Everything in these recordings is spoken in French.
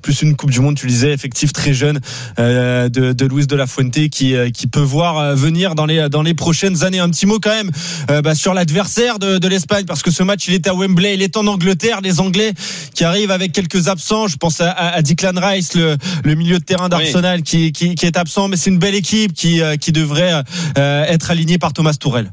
plus une Coupe du Monde, tu le disais, effectif très jeune de Luis de la Fuente qui peut voir venir dans les prochaines années. Un petit mot quand même sur l'adversaire de l'Espagne, parce que ce match il est à Wembley, il est en Angleterre. Les Anglais qui arrivent avec quelques absents, je pense à Declan Rice, le milieu de terrain d'Arsenal qui est absent, mais c'est une belle équipe qui devrait être alignée par Thomas Tuchel.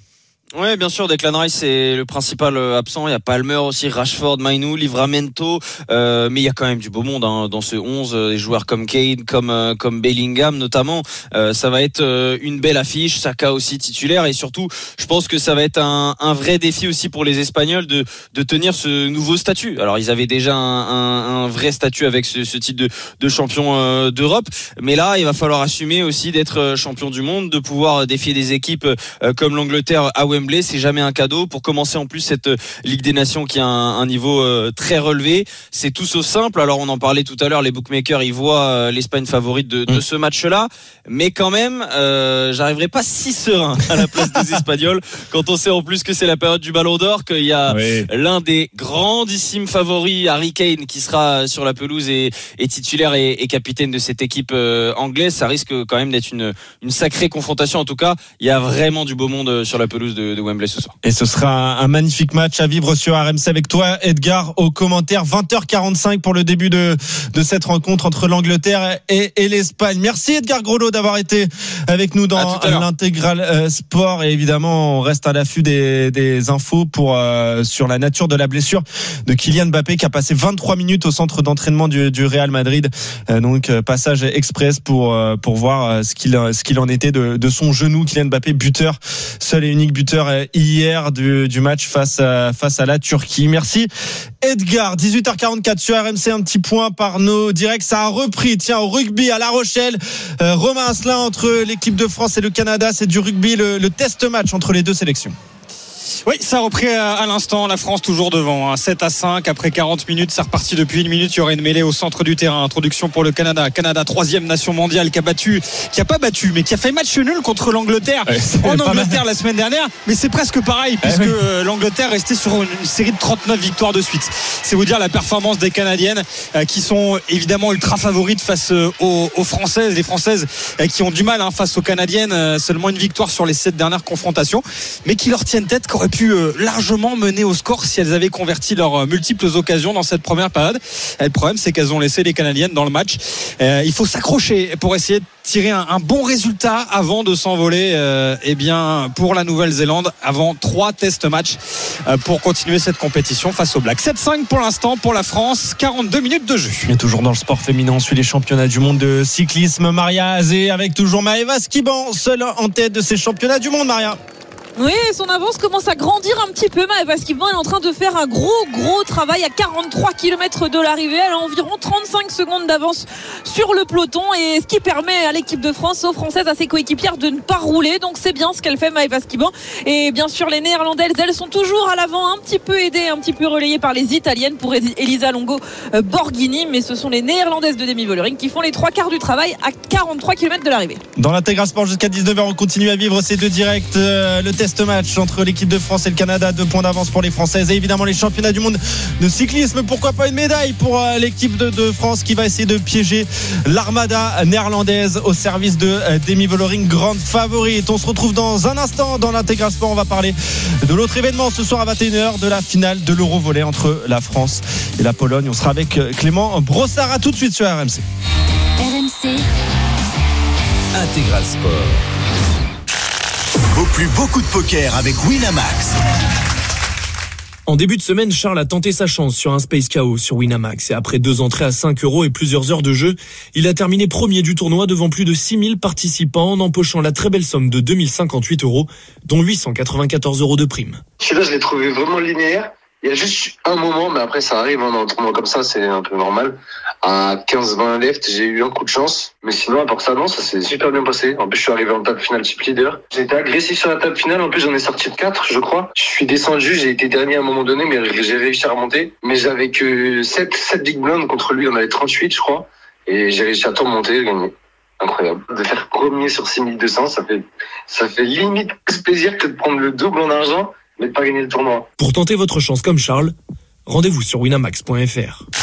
Ouais, bien sûr, Declan Rice c'est le principal absent. Il y a Palmer aussi, Rashford, Mainoo, Livramento, mais il y a quand même du beau monde dans ce 11, des joueurs comme Kane, comme Bellingham notamment. Ça va être une belle affiche. Saka aussi titulaire, et surtout, je pense que ça va être un vrai défi aussi pour les Espagnols de tenir ce nouveau statut. Alors ils avaient déjà un vrai statut avec ce titre de champion d'Europe, mais là il va falloir assumer aussi d'être champion du monde, de pouvoir défier des équipes comme l'Angleterre à Wembley. C'est jamais un cadeau. Pour commencer en plus cette Ligue des Nations qui a un niveau très relevé, c'est tout sauf simple. Alors on en parlait tout à l'heure, les bookmakers ils voient l'Espagne favorite de ce match-là, mais quand même j'arriverai pas si serein à la place des Espagnols quand on sait en plus que c'est la période du Ballon d'Or, qu'il y a l'un des grandissimes favoris, Harry Kane, qui sera sur la pelouse et titulaire et capitaine de cette équipe anglaise. Ça risque quand même d'être une sacrée confrontation. En tout cas, il y a vraiment du beau monde sur la pelouse de Wembley ce soir. Et ce sera un magnifique match à vivre sur RMC avec toi, Edgar, aux commentaires. 20h45 pour le début de cette rencontre entre l'Angleterre et l'Espagne. Merci Edgar Grolot d'avoir été avec nous dans l'intégral sport, et évidemment on reste à l'affût des infos sur la nature de la blessure de Kylian Mbappé, qui a passé 23 minutes au centre d'entraînement du Real Madrid. Donc passage express pour voir ce qu'il en était de son genou. Kylian Mbappé, buteur, seul et unique buteur hier du match face à la Turquie. Merci Edgar. 18h44 sur RMC. Un petit point par nos directs. Ça a repris, tiens, au rugby à La Rochelle. Romain Asselin, entre l'équipe de France et le Canada, c'est du rugby, le test match entre les deux sélections. Oui, ça a repris à l'instant. La France toujours devant, 7-5 après 40 minutes. C'est reparti depuis une minute. Il y aurait une mêlée au centre du terrain. Introduction pour le Canada. Canada, 3e nation mondiale, qui a pas battu, mais qui a fait match nul contre l'Angleterre en Angleterre la semaine dernière. Mais c'est presque pareil, puisque l'Angleterre restait sur une série de 39 victoires de suite. C'est vous dire la performance des Canadiennes, qui sont évidemment ultra favorites face aux Françaises. Les Françaises qui ont du mal face aux Canadiennes. Seulement une victoire sur les 7 dernières confrontations, mais qui leur tiennent tête, auraient pu largement mener au score si elles avaient converti leurs multiples occasions dans cette première période. Et le problème, c'est qu'elles ont laissé les Canadiennes dans le match. Il faut s'accrocher pour essayer de tirer un bon résultat avant de s'envoler pour la Nouvelle-Zélande, avant 3 test matchs pour continuer cette compétition face aux Blacks. 7-5 pour l'instant pour la France, 42 minutes de jeu. Et toujours dans le sport féminin, on suit les championnats du monde de cyclisme. Maria Azé avec toujours Maëva Skiban, seule en tête de ces championnats du monde. Maria. Oui, son avance commence à grandir un petit peu, parce qu'elle est en train de faire un gros travail à 43 km de l'arrivée. Elle a environ 35 secondes d'avance sur le peloton, et ce qui permet à l'équipe de France, aux Françaises, à ses coéquipières, de ne pas rouler. Donc c'est bien ce qu'elle fait, Maëva Skiban. Et bien sûr, les Néerlandaises, elles sont toujours à l'avant, un petit peu aidées, un petit peu relayées par les Italiennes pour Elisa Longo Borghini. Mais ce sont les Néerlandaises de Demi Vollering qui font les 3/4 du travail à 43 km de l'arrivée. Dans l'intégral sport jusqu'à 19h, on continue à vivre ces deux directs. Le test match entre l'équipe de France et le Canada, 2 points d'avance pour les Françaises, et évidemment les championnats du monde de cyclisme. Pourquoi pas une médaille pour l'équipe de France, qui va essayer de piéger l'armada néerlandaise au service de Demi Vollering, grande favorite. On se retrouve dans un instant dans l'intégral sport. On va parler de l'autre événement ce soir à 21h, de la finale de l'Eurovolley entre la France et la Pologne. On sera avec Clément Brossard. À tout de suite sur RMC. RMC Intégral Sport. Vaut plus beaucoup de poker avec Winamax. En début de semaine, Charles a tenté sa chance sur un Space KO sur Winamax, et après 2 entrées à 5 € et plusieurs heures de jeu, il a terminé premier du tournoi devant plus de 6000 participants, en empochant la très belle somme de 2058 €, dont 894 € de prime. Celui-là, je l'ai trouvé vraiment linéaire. Il y a juste un moment, mais après ça arrive dans un tournoi comme ça, c'est un peu normal. À 15-20 left, j'ai eu un coup de chance. Mais sinon, à part ça, non, ça s'est super bien passé. En plus, je suis arrivé en table finale chip leader. J'ai été agressif sur la table finale. En plus, j'en ai sorti de 4, je crois. Je suis descendu, j'ai été dernier à un moment donné, mais j'ai réussi à remonter. Mais j'avais que 7 big blinds contre lui. On avait 38, je crois. Et j'ai réussi à tout remonter et gagner. Incroyable. De faire premier sur 6200, ça fait limite plus plaisir que de prendre le double en argent, mais de pas gagner le tournoi. Pour tenter votre chance comme Charles, rendez-vous sur winamax.fr.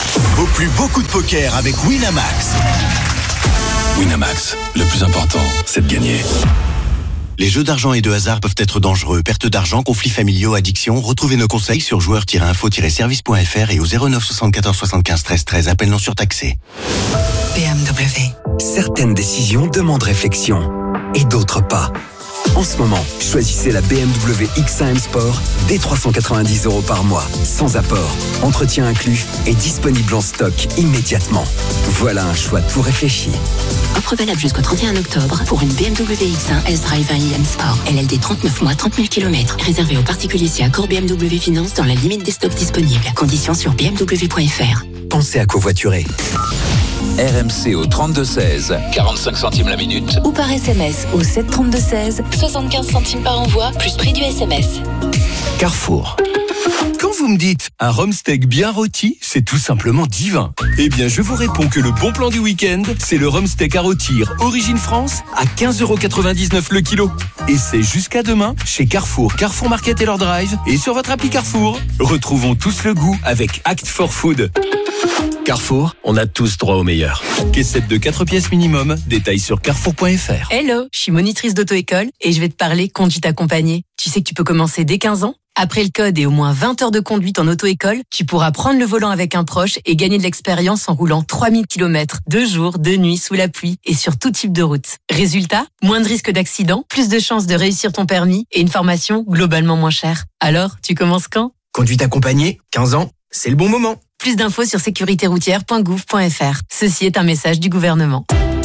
Vaut plus beaucoup de poker avec Winamax. Winamax, le plus important, c'est de gagner. Les jeux d'argent et de hasard peuvent être dangereux. Perte d'argent, conflits familiaux, addiction. Retrouvez nos conseils sur joueurs-info-service.fr et au 09 74 75 13 13. Appel non surtaxé. BMW. Certaines décisions demandent réflexion et d'autres pas. En ce moment, choisissez la BMW X1 M Sport dès 390 € par mois, sans apport, entretien inclus et disponible en stock immédiatement. Voilà un choix tout réfléchi. Offre valable jusqu'au 31 octobre pour une BMW X1 S-Drive 1 IM Sport. LLD 39 mois, 30 000 km. Réservé aux particuliers si accord BMW Finance dans la limite des stocks disponibles. Conditions sur bmw.fr. Pensez à covoiturer. RMC au 32-16, 45 centimes la minute. Ou par SMS au 732-16, 75 centimes par envoi, plus prix du SMS. Carrefour. Quand vous me dites un rhum steak bien rôti, c'est tout simplement divin. Eh bien, je vous réponds que le bon plan du week-end, c'est le rhum steak à rôtir Origine France à 15,99 € le kilo. Et c'est jusqu'à demain chez Carrefour, Carrefour Market et leur drive et sur votre appli Carrefour. Retrouvons tous le goût avec Act for Food. Carrefour, on a tous droit au meilleur. Caissette de 4 pièces minimum, détails sur carrefour.fr. Hello, je suis monitrice d'auto-école et je vais te parler conduite accompagnée. Tu sais que tu peux commencer dès 15 ans. Après le code et au moins 20 heures de conduite en auto-école, tu pourras prendre le volant avec un proche et gagner de l'expérience en roulant 3000 km, 2 jours, 2 nuits, sous la pluie et sur tout type de route. Résultat, moins de risques d'accident, plus de chances de réussir ton permis et une formation globalement moins chère. Alors, tu commences quand ? Conduite accompagnée, 15 ans, c'est le bon moment. Plus d'infos sur sécuritéroutière.gouv.fr. Ceci est un message du gouvernement.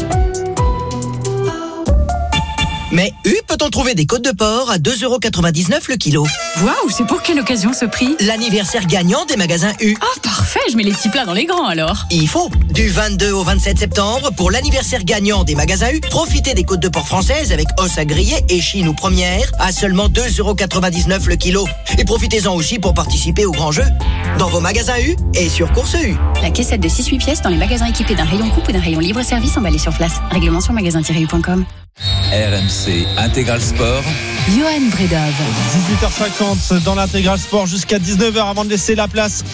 Mais peut-on trouver des côtes de porc à 2,99 € le kilo? Waouh, c'est pour quelle occasion ce prix? L'anniversaire gagnant des magasins U. Ah, parfait, je mets les petits plats dans les grands alors. Il faut. Du 22 au 27 septembre, pour l'anniversaire gagnant des magasins U, profitez des côtes de porc françaises avec os à griller et chine ou première à seulement 2,99 € le kilo. Et profitez-en aussi pour participer au grand jeu dans vos magasins U et sur Course U. La caissette de 6-8 pièces dans les magasins équipés d'un rayon coupe ou d'un rayon libre-service emballé sur place. Règlement sur magasin-u.com. RMC Intégral Sport. Johan Bredov. 18h50 dans l'Intégral Sport jusqu'à 19h avant de laisser la place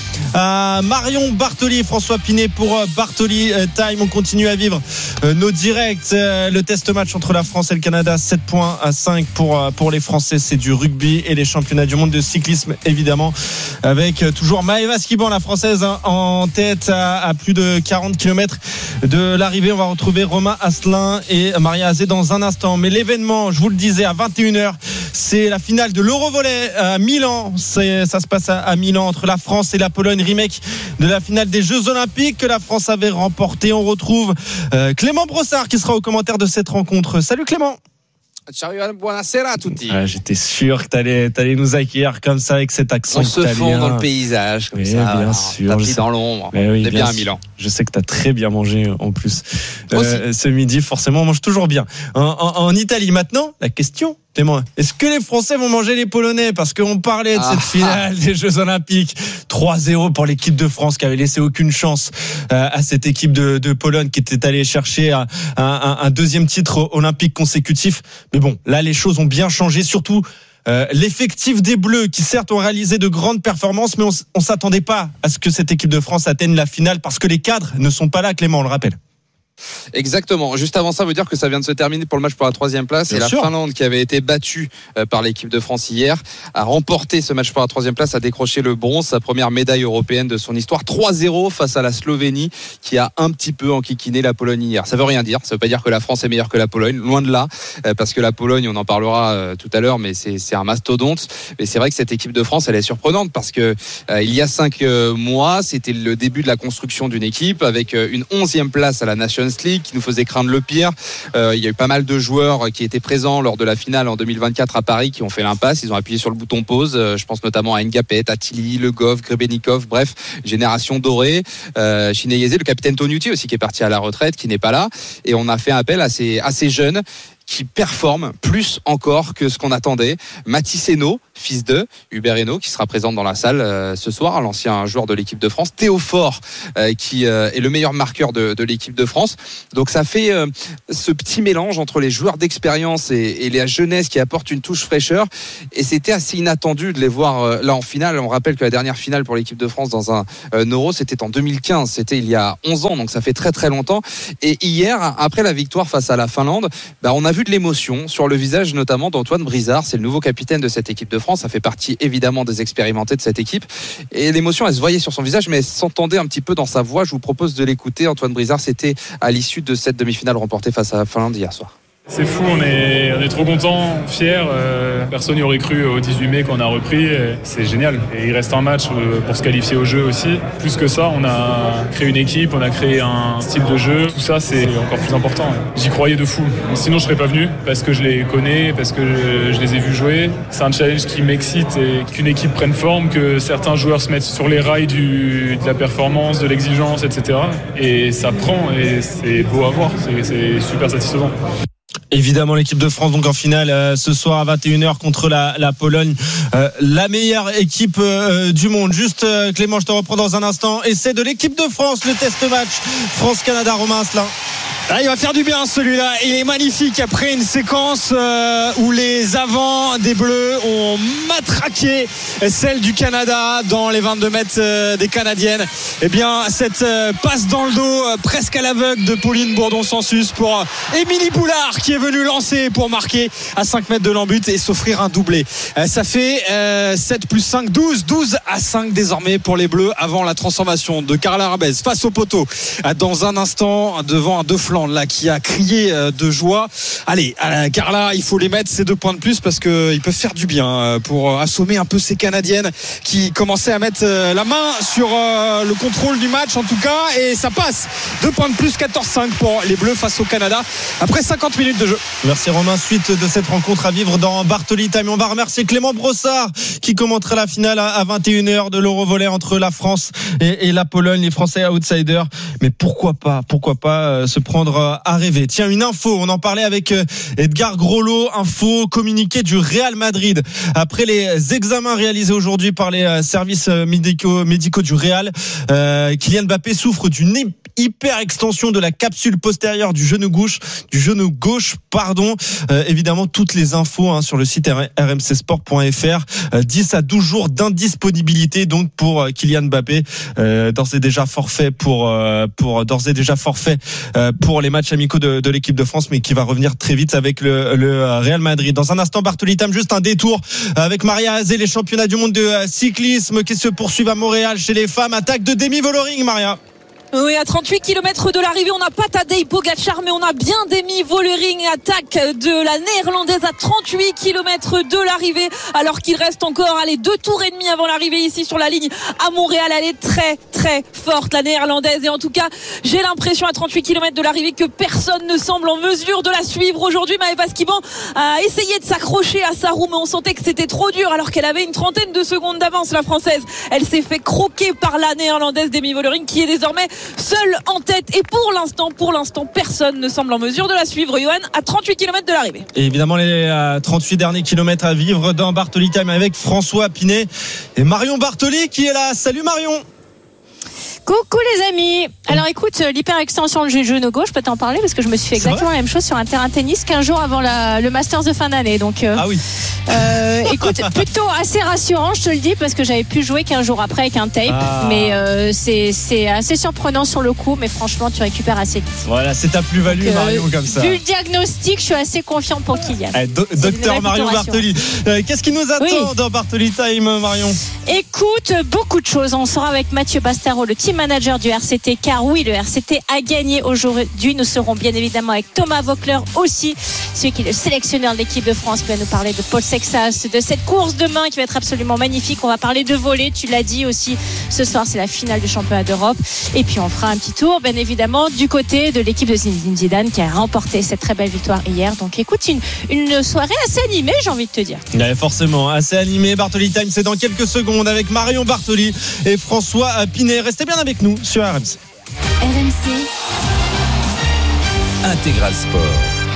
à Marion Bartoli et François Pinet pour Bartoli Time. On continue à vivre nos directs. Le test match entre la France et le Canada, 7 points à 5 pour les Français. C'est du rugby et les championnats du monde de cyclisme évidemment, avec toujours Maëva Skiban, la Française, en tête à plus de 40 km de l'arrivée. On va retrouver Romain Asselin et Maria Azé dans un instant. Mais l'événement, je vous le disais, à 21h, c'est la finale de l'Eurovolley à Milan. Ça se passe à Milan entre la France et la Pologne. Remake de la finale des Jeux Olympiques que la France avait remportée. On retrouve Clément Brossard qui sera au commentaire de cette rencontre. Salut Clément. Ciao, buonasera a tutti. J'étais sûr que t'allais nous accueillir comme ça avec cet accent italien. On se fond dans le paysage comme ça. Bien sûr. Tapis dans l'ombre. Oui, on est bien à Milan. Je sais que t'as très bien mangé en plus ce midi. Forcément, on mange toujours bien. En Italie maintenant, la question, Clément, est-ce que les Français vont manger les Polonais? Parce qu'on parlait de cette finale des Jeux Olympiques. 3-0 pour l'équipe de France qui avait laissé aucune chance à cette équipe de Pologne qui était allée chercher un deuxième titre olympique consécutif. Mais bon, là les choses ont bien changé, surtout l'effectif des Bleus qui certes ont réalisé de grandes performances, mais on s'attendait pas à ce que cette équipe de France atteigne la finale parce que les cadres ne sont pas là, Clément, on le rappelle. Exactement. Juste avant ça, veut dire que ça vient de se terminer pour le match pour la 3e place. Et la Finlande, qui avait été battue par l'équipe de France hier, a remporté ce match pour la 3e place, a décroché le bronze, sa première médaille européenne de son histoire. 3-0 face à la Slovénie, qui a un petit peu enquiquiné la Pologne hier. Ça veut rien dire. Ça veut pas dire que la France est meilleure que la Pologne. Loin de là. Parce que la Pologne, on en parlera tout à l'heure, mais c'est un mastodonte. Mais c'est vrai que cette équipe de France, elle est surprenante parce que il y a 5 mois, c'était le début de la construction d'une équipe avec une 11e place à la Nations League qui nous faisait craindre le pire. Il y a eu pas mal de joueurs qui étaété présents lors de la finale en 2024 à Paris qui ont fait l'impasse. Ils ont appuyé sur le bouton pause. Je pense notamment à Ngapet, à Tilly, Le Goff, Grebenikov, bref, génération dorée. Chineyeze, le capitaine Tonuti aussi qui est parti à la retraite, qui n'est pas là. Et on a fait appel à ces jeunes qui performent plus encore que ce qu'on attendait. Mathis Hainaut, fils de Hubert Hainaut, qui sera présent dans la salle ce soir, l'ancien joueur de l'équipe de France, Théo Faure, qui est le meilleur marqueur de l'équipe de France. Donc ça fait ce petit mélange entre les joueurs d'expérience et la jeunesse qui apporte une touche fraîcheur, et c'était assez inattendu de les voir là en finale. On rappelle que la dernière finale pour l'équipe de France dans un Euro, c'était en 2015, c'était il y a 11 ans, donc ça fait très très longtemps. Et hier, après la victoire face à la Finlande, on a vu de l'émotion sur le visage notamment d'Antoine Brizard. C'est le nouveau capitaine de cette équipe de France, ça fait partie évidemment des expérimentés de cette équipe, et l'émotion elle se voyait sur son visage, mais elle s'entendait un petit peu dans sa voix. Je vous propose de l'écouter. Antoine Brizard, c'était à l'issue de cette demi-finale remportée face à la Finlande hier soir. C'est fou, on est trop contents, fiers. Personne n'y aurait cru au 18 mai qu'on a repris. C'est génial. Et il reste un match pour se qualifier au jeu aussi. Plus que ça, on a créé une équipe, on a créé un style de jeu. Tout ça, c'est encore plus important. J'y croyais de fou. Sinon, je ne serais pas venu parce que je les connais, parce que je les ai vus jouer. C'est un challenge qui m'excite, et qu'une équipe prenne forme, que certains joueurs se mettent sur les rails de la performance, de l'exigence, etc. Et ça prend, et c'est beau à voir. C'est super satisfaisant. Évidemment, l'équipe de France donc en finale ce soir à 21h contre la Pologne, la meilleure équipe du monde. Juste Clément, je te reprends dans un instant, et c'est de l'équipe de France le test match France-Canada. Romain Asselin. Il va faire du bien celui-là, il est magnifique après une séquence où les avants des Bleus ont matraqué celle du Canada dans les 22 mètres des Canadiennes. Et bien cette passe dans le dos presque à l'aveugle de Pauline Bourdon-Sansus pour Émilie Boulard, qui est venue lancer pour marquer à 5 mètres de l'embut et s'offrir un doublé. Ça fait 7 plus 5, 12 à 5 désormais pour les Bleus avant la transformation de Carla Rabez face au poteau dans un instant devant un deux flancs là qui a crié de joie. Allez, Carla, il faut les mettre ces 2 points de plus parce qu'ils peuvent faire du bien pour assommer un peu ces Canadiennes qui commençaient à mettre la main sur le contrôle du match en tout cas, et ça passe. 2 points de plus, 14-5 pour les Bleus face au Canada après 50 minutes de jeu. Merci Romain. Suite de cette rencontre à vivre dans Bartoli Time. On va remercier Clément Brossard qui commentera la finale à 21h de l'Eurovolley entre la France et la Pologne, les Français outsiders. Mais pourquoi pas se prendre à rêver. Tiens, une info, on en parlait avec Edgar Grolot, info communiqué du Real Madrid. Après les examens réalisés aujourd'hui par les services médicaux du Real, Kylian Mbappé souffre d'une hyper extension de la capsule postérieure du genou gauche, évidemment toutes les infos sur le site rmcsport.fr. 10 à 12 jours d'indisponibilité donc pour Kylian Mbappé, d'ores et déjà forfait pour les matchs amicaux de l'équipe de France, mais qui va revenir très vite avec le Real Madrid. Dans un instant, Bartoli Time, juste un détour avec Maria Azé, les championnats du monde de cyclisme qui se poursuivent à Montréal chez les femmes. Attaque de Demi Vollering, Maria. Oui, à 38 km de l'arrivée, on n'a pas Tadej Pogacar, mais on a bien Demi Vollering. Attaque de la néerlandaise à 38 km de l'arrivée, alors qu'il reste encore 2 tours et demi avant l'arrivée ici sur la ligne à Montréal. Elle est très très forte, la néerlandaise, et en tout cas j'ai l'impression à 38 km de l'arrivée que personne ne semble en mesure de la suivre aujourd'hui. Maëva Skiban a essayé de s'accrocher à sa roue, mais on sentait que c'était trop dur alors qu'elle avait une trentaine de secondes d'avance, la française. Elle s'est fait croquer par la néerlandaise Demi Vollering, qui est désormais seule en tête, et pour l'instant personne ne semble en mesure de la suivre, Johan, à 38 km de l'arrivée. Et évidemment les 38 derniers kilomètres à vivre dans Bartoli Time avec François Pinet et Marion Bartoli qui est là. Salut Marion. Coucou les amis. Alors écoute, l'hyperextension du genou gauche, je peux t'en parler parce que je me suis fait exactement la même chose sur un terrain de tennis 15 jours avant le Masters de fin d'année. Donc ah oui. Écoute, plutôt assez rassurant, je te le dis, parce que j'avais pu jouer 15 jours après avec un tape, mais c'est assez surprenant sur le coup, mais franchement tu récupères assez vite. Voilà, c'est ta plus-value Marion comme ça. Vu le diagnostic, je suis assez confiant pour Kylian. Docteur Marion Bartoli. Qu'est-ce qui nous attend dans Bartoli Time, Marion? Écoute, beaucoup de choses. On sera avec Mathieu Bastaro, le team manager du RCT, car oui, le RCT a gagné aujourd'hui. Nous serons bien évidemment avec Thomas Voeckler aussi, celui qui est le sélectionneur de l'équipe de France, qui va nous parler de Paul Sexas, de cette course demain qui va être absolument magnifique. On va parler de volley, tu l'as dit aussi, ce soir c'est la finale du championnat d'Europe, et puis on fera un petit tour bien évidemment du côté de l'équipe de Zinedine Zidane qui a remporté cette très belle victoire hier. Donc écoute, une soirée assez animée, j'ai envie de te dire. Ouais, forcément, assez animée. Bartoli Time, c'est dans quelques secondes avec Marion Bartoli et François Pinet. Restez bien avec nous sur RMC. RMC Intégral Sport.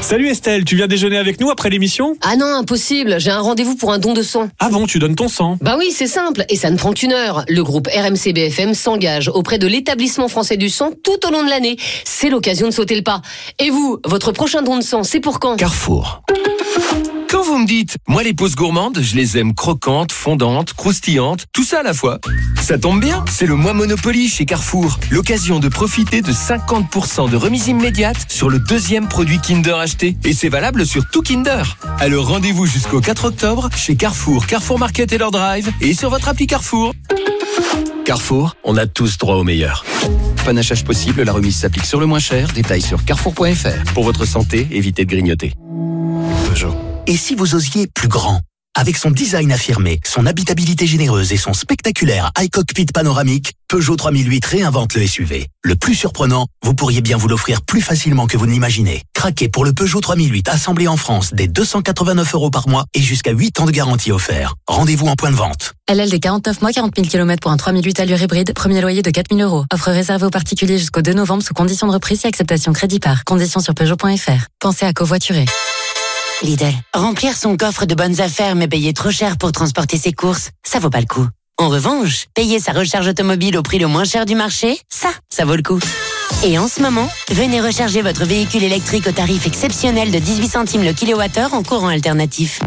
Salut Estelle, tu viens déjeuner avec nous après l'émission ? Ah non, impossible, j'ai un rendez-vous pour un don de sang. Ah bon, tu donnes ton sang ? Bah oui, c'est simple, et ça ne prend qu'une heure. Le groupe RMC BFM s'engage auprès de l'Établissement français du sang tout au long de l'année. C'est l'occasion de sauter le pas. Et vous, votre prochain don de sang, c'est pour quand ? Carrefour. Quand vous me dites, moi les pauses gourmandes, je les aime croquantes, fondantes, croustillantes, tout ça à la fois. Ça tombe bien, c'est le mois Monopoly chez Carrefour. L'occasion de profiter de 50% de remise immédiate sur le deuxième produit Kinder acheté. Et c'est valable sur tout Kinder. Alors rendez-vous jusqu'au 4 octobre chez Carrefour, Carrefour Market et leur drive et sur votre appli Carrefour. Carrefour, on a tous droit au meilleur. Panachage possible, la remise s'applique sur le moins cher. Détails sur carrefour.fr. Pour votre santé, évitez de grignoter. Peugeot. Et si vous osiez plus grand ? Avec son design affirmé, son habitabilité généreuse et son spectaculaire iCockpit panoramique, Peugeot 3008 réinvente le SUV. Le plus surprenant, vous pourriez bien vous l'offrir plus facilement que vous ne l'imaginez. Craquez pour le Peugeot 3008 assemblé en France dès 289 € par mois et jusqu'à 8 ans de garantie offert. Rendez-vous en point de vente. LLD 49 mois, 40 000 km pour un 3008 allure hybride, premier loyer de 4 000 €. Offre réservée aux particuliers jusqu'au 2 novembre sous conditions de reprise et acceptation crédit par. Conditions sur Peugeot.fr. Pensez à covoiturer. Lidl, remplir son coffre de bonnes affaires mais payer trop cher pour transporter ses courses, ça vaut pas le coup. En revanche, payer sa recharge automobile au prix le moins cher du marché, ça vaut le coup. Et en ce moment, venez recharger votre véhicule électrique au tarif exceptionnel de 18 centimes le kilowattheure en courant alternatif.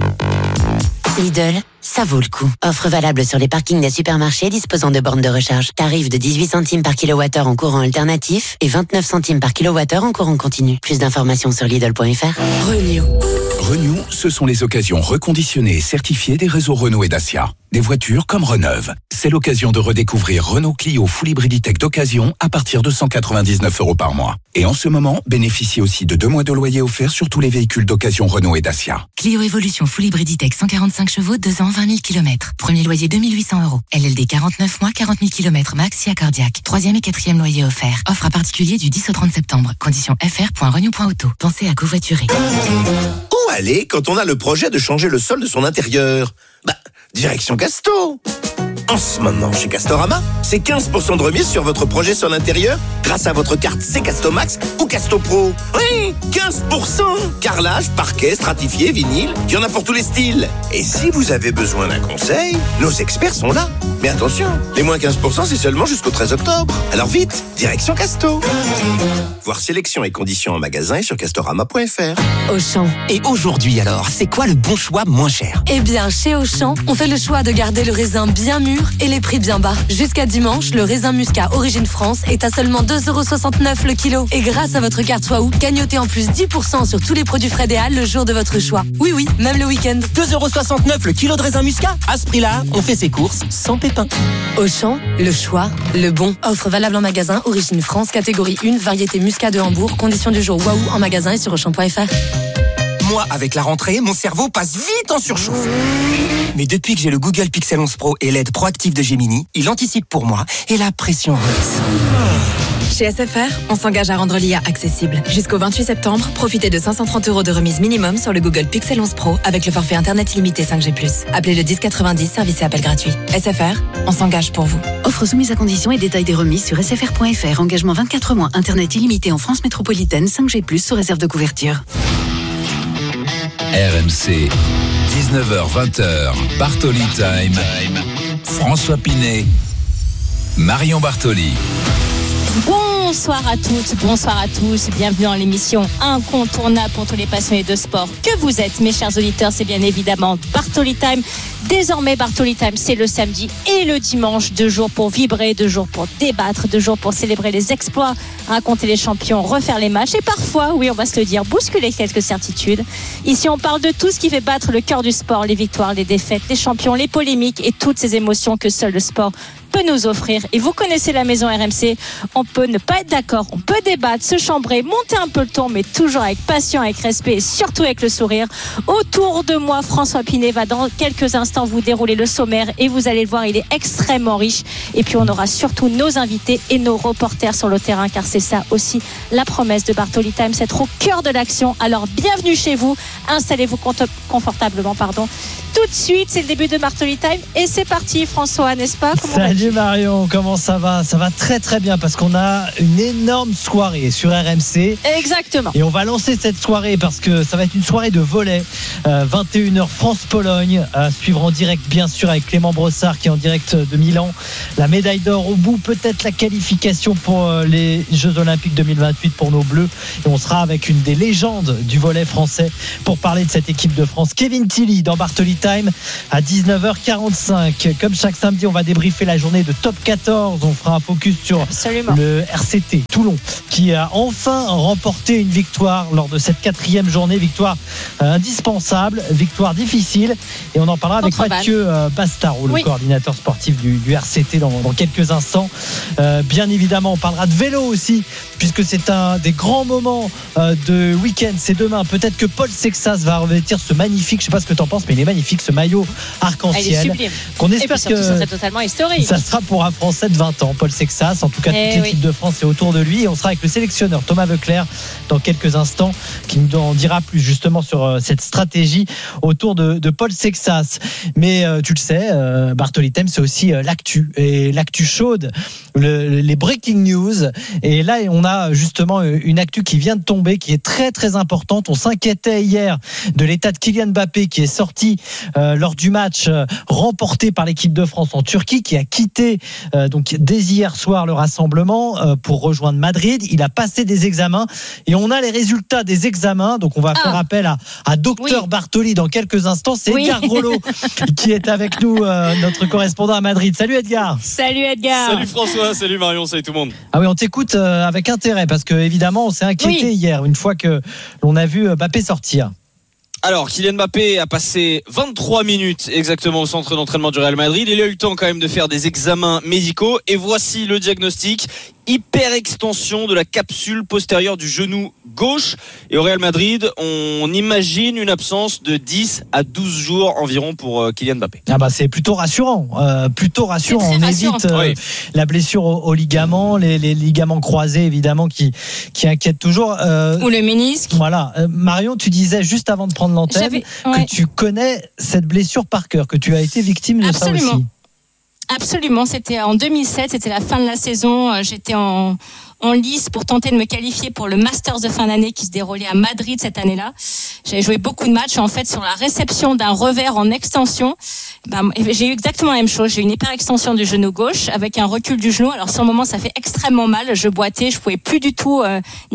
Lidl, ça vaut le coup. Offre valable sur les parkings des supermarchés disposant de bornes de recharge. Tarif de 18 centimes par kilowattheure en courant alternatif et 29 centimes par kilowattheure en courant continu. Plus d'informations sur Lidl.fr. Renew, ce sont les occasions reconditionnées et certifiées des réseaux Renault et Dacia. Des voitures comme Reneuve. C'est l'occasion de redécouvrir Renault Clio Full Hybrid E-Tech d'occasion à partir de 199 € par mois. Et en ce moment, bénéficiez aussi de 2 mois de loyer offert sur tous les véhicules d'occasion Renault et Dacia. Clio Evolution Full Hybrid E-Tech 145 chevaux, 2 ans, 20 000 km. Premier loyer 2 800 €. LLD 49 mois, 40 000 km max, si accordiaque. 3e et 4e loyer offert. Offre à particulier du 10 au 30 septembre. Conditions fr.renew.auto. Pensez à covoiturer. Où aller quand on a le projet de changer le sol de son intérieur ? Direction Casto. En ce moment, chez Castorama, c'est 15% de remise sur votre projet sol intérieur grâce à votre carte C-Casto Max ou Casto Pro. Oui, 15%. Carrelage, parquet, stratifié, vinyle, il y en a pour tous les styles. Et si vous avez besoin d'un conseil, nos experts sont là. Mais attention, les moins 15%, c'est seulement jusqu'au 13 octobre. Alors vite, direction Casto. Voir sélection et conditions en magasin et sur castorama.fr. Auchan. Et aujourd'hui alors, c'est quoi le bon choix moins cher ? Eh bien, chez Auchan, on fait le choix de garder le raisin bien mûr et les prix bien bas. Jusqu'à dimanche, le raisin Muscat Origine France est à seulement 2,69 € le kilo. Et grâce à votre carte Waouh, gagnotez en plus 10% sur tous les produits frais des Halles le jour de votre choix. Oui, même le week-end. 2,69 € le kilo de raisin Muscat. À ce prix-là, on fait ses courses sans pépin. Auchan, le choix, le bon. Offre valable en magasin, Origine France, catégorie 1, variété Muscat de Hambourg. Conditions du jour Waouh en magasin et sur Auchan.fr. Moi, avec la rentrée, mon cerveau passe vite en surchauffe. Mais depuis que j'ai le Google Pixel 11 Pro et l'aide proactive de Gemini, il anticipe pour moi et la pression redescend. Chez SFR, on s'engage à rendre l'IA accessible. Jusqu'au 28 septembre, profitez de 530 € de remise minimum sur le Google Pixel 11 Pro avec le forfait Internet illimité 5G+. Appelez le 1090, service et appel gratuit. SFR, on s'engage pour vous. Offre soumise à conditions et détails des remises sur sfr.fr. Engagement 24 mois, Internet illimité en France métropolitaine, 5G+, sous réserve de couverture. RMC, 19h-20h, Bartoli Time. François Pinet, Marion Bartoli. Bonsoir à toutes, bonsoir à tous, bienvenue dans l'émission incontournable pour tous les passionnés de sport que vous êtes, mes chers auditeurs. C'est bien évidemment Bartoli Time. Désormais, Bartoli Time, c'est le samedi et le dimanche, 2 jours pour vibrer, 2 jours pour débattre, 2 jours pour célébrer les exploits, raconter les champions, refaire les matchs et parfois, oui, on va se le dire, bousculer quelques certitudes. Ici, on parle de tout ce qui fait battre le cœur du sport, les victoires, les défaites, les champions, les polémiques et toutes ces émotions que seul le sport peut nous offrir. Et vous connaissez la maison RMC, on peut ne pas être d'accord, on peut débattre, se chambrer, monter un peu le ton, mais toujours avec passion, avec respect et surtout avec le sourire. Autour de moi, François Pinet va dans quelques instants vous dérouler le sommaire et vous allez le voir, il est extrêmement riche. Et puis on aura surtout nos invités et nos reporters sur le terrain, car c'est ça aussi la promesse de Bartoli Time, c'est être au cœur de l'action. Alors bienvenue chez vous, installez-vous confortablement, Tout de suite, c'est le début de Bartoli Time et c'est parti, François, n'est-ce pas? Salut Salut Marion, comment ça va? Ça va très très bien parce qu'on a une énorme soirée sur RMC. Exactement. Et on va lancer cette soirée parce que ça va être une soirée de volley. 21h France-Pologne, à suivre en direct bien sûr avec Clément Brossard qui est en direct de Milan. La médaille d'or au bout, peut-être la qualification pour les Jeux Olympiques 2028 pour nos Bleus. Et on sera avec une des légendes du volley français pour parler de cette équipe de France. Kevin Tilly dans Bartoli Time à 19h45. Comme chaque samedi, on va débriefer la journée de Top 14. On fera un focus sur le RCT Toulon qui a enfin remporté une victoire lors de cette 4e journée. Victoire indispensable, victoire difficile. Et on en parlera avec Mathieu Bastaro, le coordinateur sportif du RCT dans quelques instants. Bien évidemment, on parlera de vélo aussi puisque c'est un des grands moments de week-end. C'est demain. Peut-être que Paul Sexas va revêtir ce magnifique, je sais pas ce que t'en penses, mais il est magnifique, ce maillot arc-en-ciel. Qu'on espère que ça serait totalement historique. Ça sera pour un Français de 20 ans, Paul Sexas. En tout cas, toute l'équipe de France est autour de lui. Et on sera avec le sélectionneur Thomas Voeckler dans quelques instants, qui nous en dira plus justement sur cette stratégie autour de Paul Sexas. Mais tu le sais, Bartoli Time, c'est aussi l'actu. Et l'actu chaude, les breaking news. Et là, on a justement une actu qui vient de tomber, qui est très très importante. On s'inquiétait hier de l'état de Kylian Mbappé qui est sorti lors du match remporté par l'équipe de France en Turquie, qui a quitté donc dès hier soir le rassemblement pour rejoindre Madrid. Il a passé des examens et on a les résultats des examens. Donc on va faire appel à Docteur Bartoli dans quelques instants. C'est Edgar Grolot qui est avec nous, notre correspondant à Madrid. Salut Edgar. Salut Edgar. Salut François, salut Marion, salut tout le monde. Ah oui, on t'écoute avec intérêt parce que évidemment on s'est inquiété hier une fois que l'on a vu Mbappé sortir. Alors, Kylian Mbappé a passé 23 minutes exactement au centre d'entraînement du Real Madrid. Il a eu le temps quand même de faire des examens médicaux. Et voici le diagnostic. Hyperextension de la capsule postérieure du genou gauche. Et au Real Madrid, on imagine une absence de 10 à 12 jours environ pour Kylian Mbappé. Ah bah c'est plutôt rassurant. On évite la blessure au ligament, les ligaments croisés évidemment qui inquiètent toujours. Ou le ménisque. Voilà. Marion, tu disais juste avant de prendre l'antenne que tu connais cette blessure par cœur, que tu as été victime de ça aussi. Absolument, c'était en 2007, c'était la fin de la saison, j'étais en lice pour tenter de me qualifier pour le Masters de fin d'année qui se déroulait à Madrid cette année-là. J'avais joué beaucoup de matchs en fait sur la réception d'un revers en extension. J'ai eu exactement la même chose, j'ai eu une hyperextension du genou gauche avec un recul du genou. Alors sur le moment ça fait extrêmement mal, je boitais, je pouvais plus du tout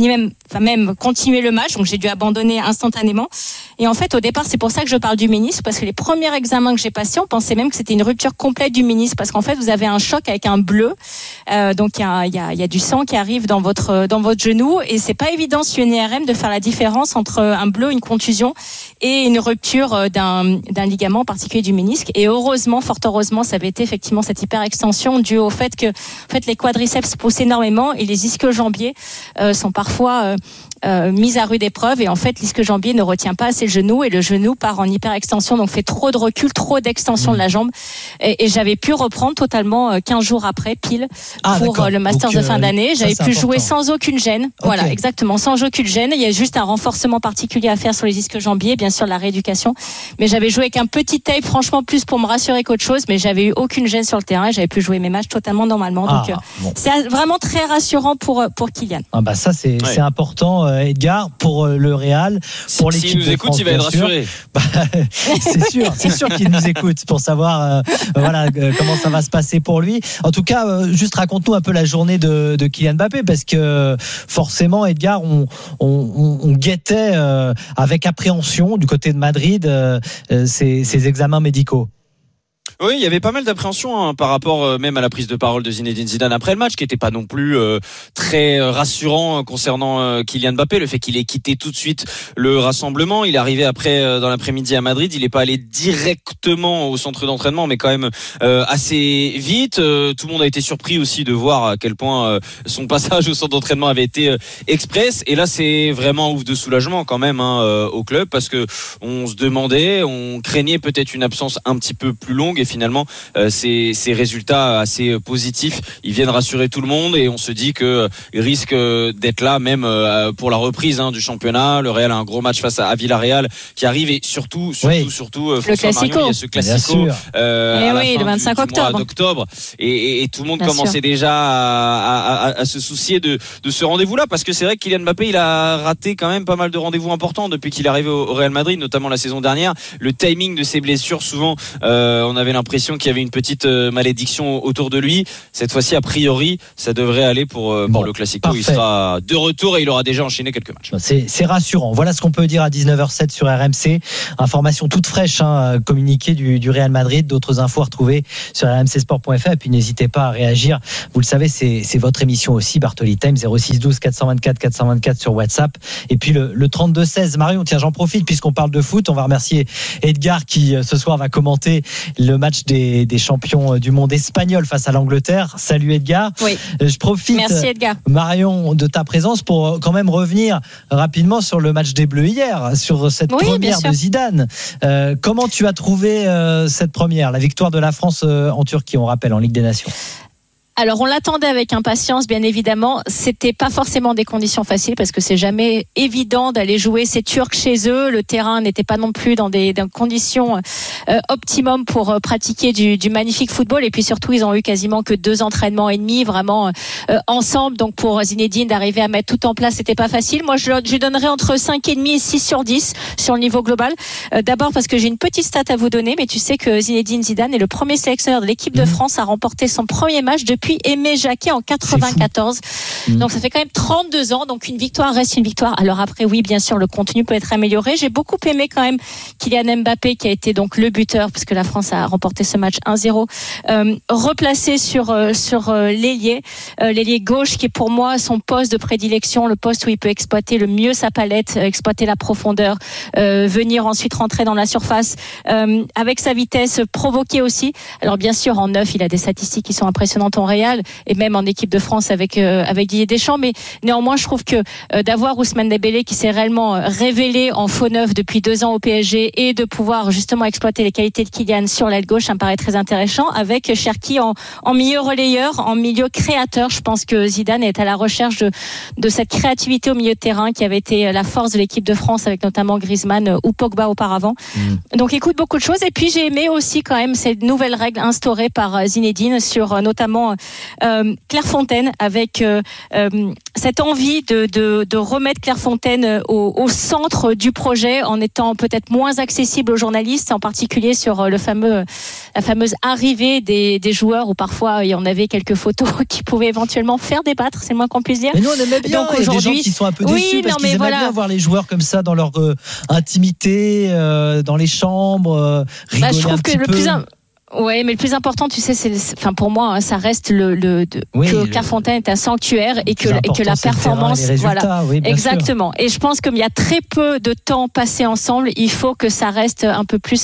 même continuer le match, donc j'ai dû abandonner instantanément. Et en fait au départ c'est pour ça que je parle du ménisque, parce que les premiers examens que j'ai passés, on pensait même que c'était une rupture complète du ménisque, parce qu'en fait vous avez un choc avec un bleu, donc il y a du sang qui arrive dans votre genou et c'est pas évident sur une IRM de faire la différence entre un bleu, une contusion et une rupture d'un ligament particulier du ménisque. Et heureusement, fort heureusement, ça avait été effectivement cette hyperextension due au fait que les quadriceps poussent énormément et les ischio-jambiers sont parfois mise à rude épreuve, et en fait l'ischio-jambier ne retient pas assez le genou et le genou part en hyperextension, donc fait trop de recul, trop d'extension de la jambe, et j'avais pu reprendre totalement 15 jours après pile pour le Masters de fin d'année. J'avais pu jouer sans aucune gêne. Voilà, exactement, sans aucune gêne. Il y a juste un renforcement particulier à faire sur les ischio-jambiers, bien sûr la rééducation, mais j'avais joué avec un petit tape, franchement plus pour me rassurer qu'autre chose, mais j'avais eu aucune gêne sur le terrain et j'avais pu jouer mes matchs totalement normalement. Donc c'est vraiment très rassurant pour Kylian. Ça c'est important Edgar, pour le Real, pour l'équipe de France. S'il nous écoute, il va être rassuré. C'est sûr qu'il nous écoute pour savoir comment ça va se passer pour lui. En tout cas, juste raconte-nous un peu la journée de Kylian Mbappé, parce que forcément, Edgar, on guettait avec appréhension du côté de Madrid ces examens médicaux. Oui, il y avait pas mal d'appréhension par rapport même à la prise de parole de Zinedine Zidane après le match, qui était pas non plus très rassurant concernant Kylian Mbappé. Le fait qu'il ait quitté tout de suite le rassemblement, il est arrivé après dans l'après-midi à Madrid, il est pas allé directement au centre d'entraînement, mais quand même assez vite. Tout le monde a été surpris aussi de voir à quel point son passage au centre d'entraînement avait été express. Et là, c'est vraiment ouf de soulagement quand même au club, parce que on se demandait, on craignait peut-être une absence un petit peu plus longue. finalement ces résultats assez positifs, ils viennent rassurer tout le monde et on se dit que ils risquent d'être là même pour la reprise du championnat. Le Real a un gros match face à Villarreal qui arrive et surtout le Classico. Il y a ce Classico le 25 octobre et tout le monde commençait déjà à se soucier de ce rendez-vous-là, parce que c'est vrai que Kylian Mbappé il a raté quand même pas mal de rendez-vous importants depuis qu'il est arrivé au Real Madrid, notamment la saison dernière. Le timing de ses blessures, souvent on avait l'impression qu'il y avait une petite malédiction autour de lui. Cette fois-ci, a priori, ça devrait aller pour le Classico. Parfait. Il sera de retour et il aura déjà enchaîné quelques matchs. C'est rassurant. Voilà ce qu'on peut dire à 19h07 sur RMC. Information toute fraîche, communiqué du Real Madrid. D'autres infos à retrouver sur rmcsport.fr. Et puis n'hésitez pas à réagir. Vous le savez, c'est votre émission aussi, Bartoli Time, 06 12 424 424 sur WhatsApp. Et puis le 32-16. Marion, tiens, j'en profite puisqu'on parle de foot. On va remercier Edgar qui ce soir va commenter le match des champions du monde espagnol face à l'Angleterre. Salut Edgar. Oui. Je profite, merci Edgar, Marion, de ta présence pour quand même revenir rapidement sur le match des Bleus hier, sur cette première de Zidane. Comment tu as trouvé cette première, la victoire de la France en Turquie, on rappelle, en Ligue des Nations? Alors on l'attendait avec impatience, bien évidemment. C'était pas forcément des conditions faciles parce que c'est jamais évident d'aller jouer ces Turcs chez eux. Le terrain n'était pas non plus dans des conditions optimum pour pratiquer du magnifique football. Et puis surtout, ils ont eu quasiment que 2 entraînements et demi vraiment ensemble. Donc pour Zinedine d'arriver à mettre tout en place, c'était pas facile. Moi, je lui donnerais entre 5,5 et 6 sur 10 sur le niveau global. D'abord parce que j'ai une petite stat à vous donner, mais tu sais que Zinedine Zidane est le premier sélectionneur de l'équipe de France à remporter son premier match depuis Aimé Jacquet en 94. Donc ça fait quand même 32 ans. Donc une victoire reste une victoire. Alors après, oui, bien sûr, le contenu peut être amélioré. J'ai beaucoup aimé quand même Kylian Mbappé qui a été donc le buteur puisque la France a remporté ce match 1-0. Replacé sur l'ailier gauche qui est pour moi son poste de prédilection, le poste où il peut exploiter le mieux sa palette, exploiter la profondeur, venir ensuite rentrer dans la surface avec sa vitesse, provoquer aussi. Alors bien sûr, en neuf, il a des statistiques qui sont impressionnantes en Real et même en équipe de France avec Didier Deschamps, mais néanmoins je trouve que d'avoir Ousmane Dembélé qui s'est réellement révélé en faux neuf depuis 2 ans au PSG et de pouvoir justement exploiter les qualités de Kylian sur l'aile gauche, ça me paraît très intéressant, avec Cherki en milieu relayeur, en milieu créateur. Je pense que Zidane est à la recherche de cette créativité au milieu de terrain qui avait été la force de l'équipe de France avec notamment Griezmann ou Pogba auparavant. Donc écoute, beaucoup de choses. Et puis j'ai aimé aussi quand même cette nouvelle règle instaurée par Zinedine sur notamment Clairefontaine, avec cette envie de remettre Clairefontaine au centre du projet en étant peut-être moins accessible aux journalistes, en particulier sur la fameuse arrivée des joueurs où parfois il y en avait quelques photos qui pouvaient éventuellement faire débattre, c'est le moins qu'on puisse dire. Mais nous on aimait bien. Donc, il y a des gens qui sont un peu déçus parce qu'ils aimaient bien voir les joueurs comme ça dans leur intimité, dans les chambres, rigoler je trouve un petit que peu. Ouais, mais le plus important, tu sais, pour moi, ça reste que Clairefontaine est un sanctuaire et que la performance, voilà, exactement. Sûr. Et je pense qu'il y a très peu de temps passé ensemble, il faut que ça reste un peu plus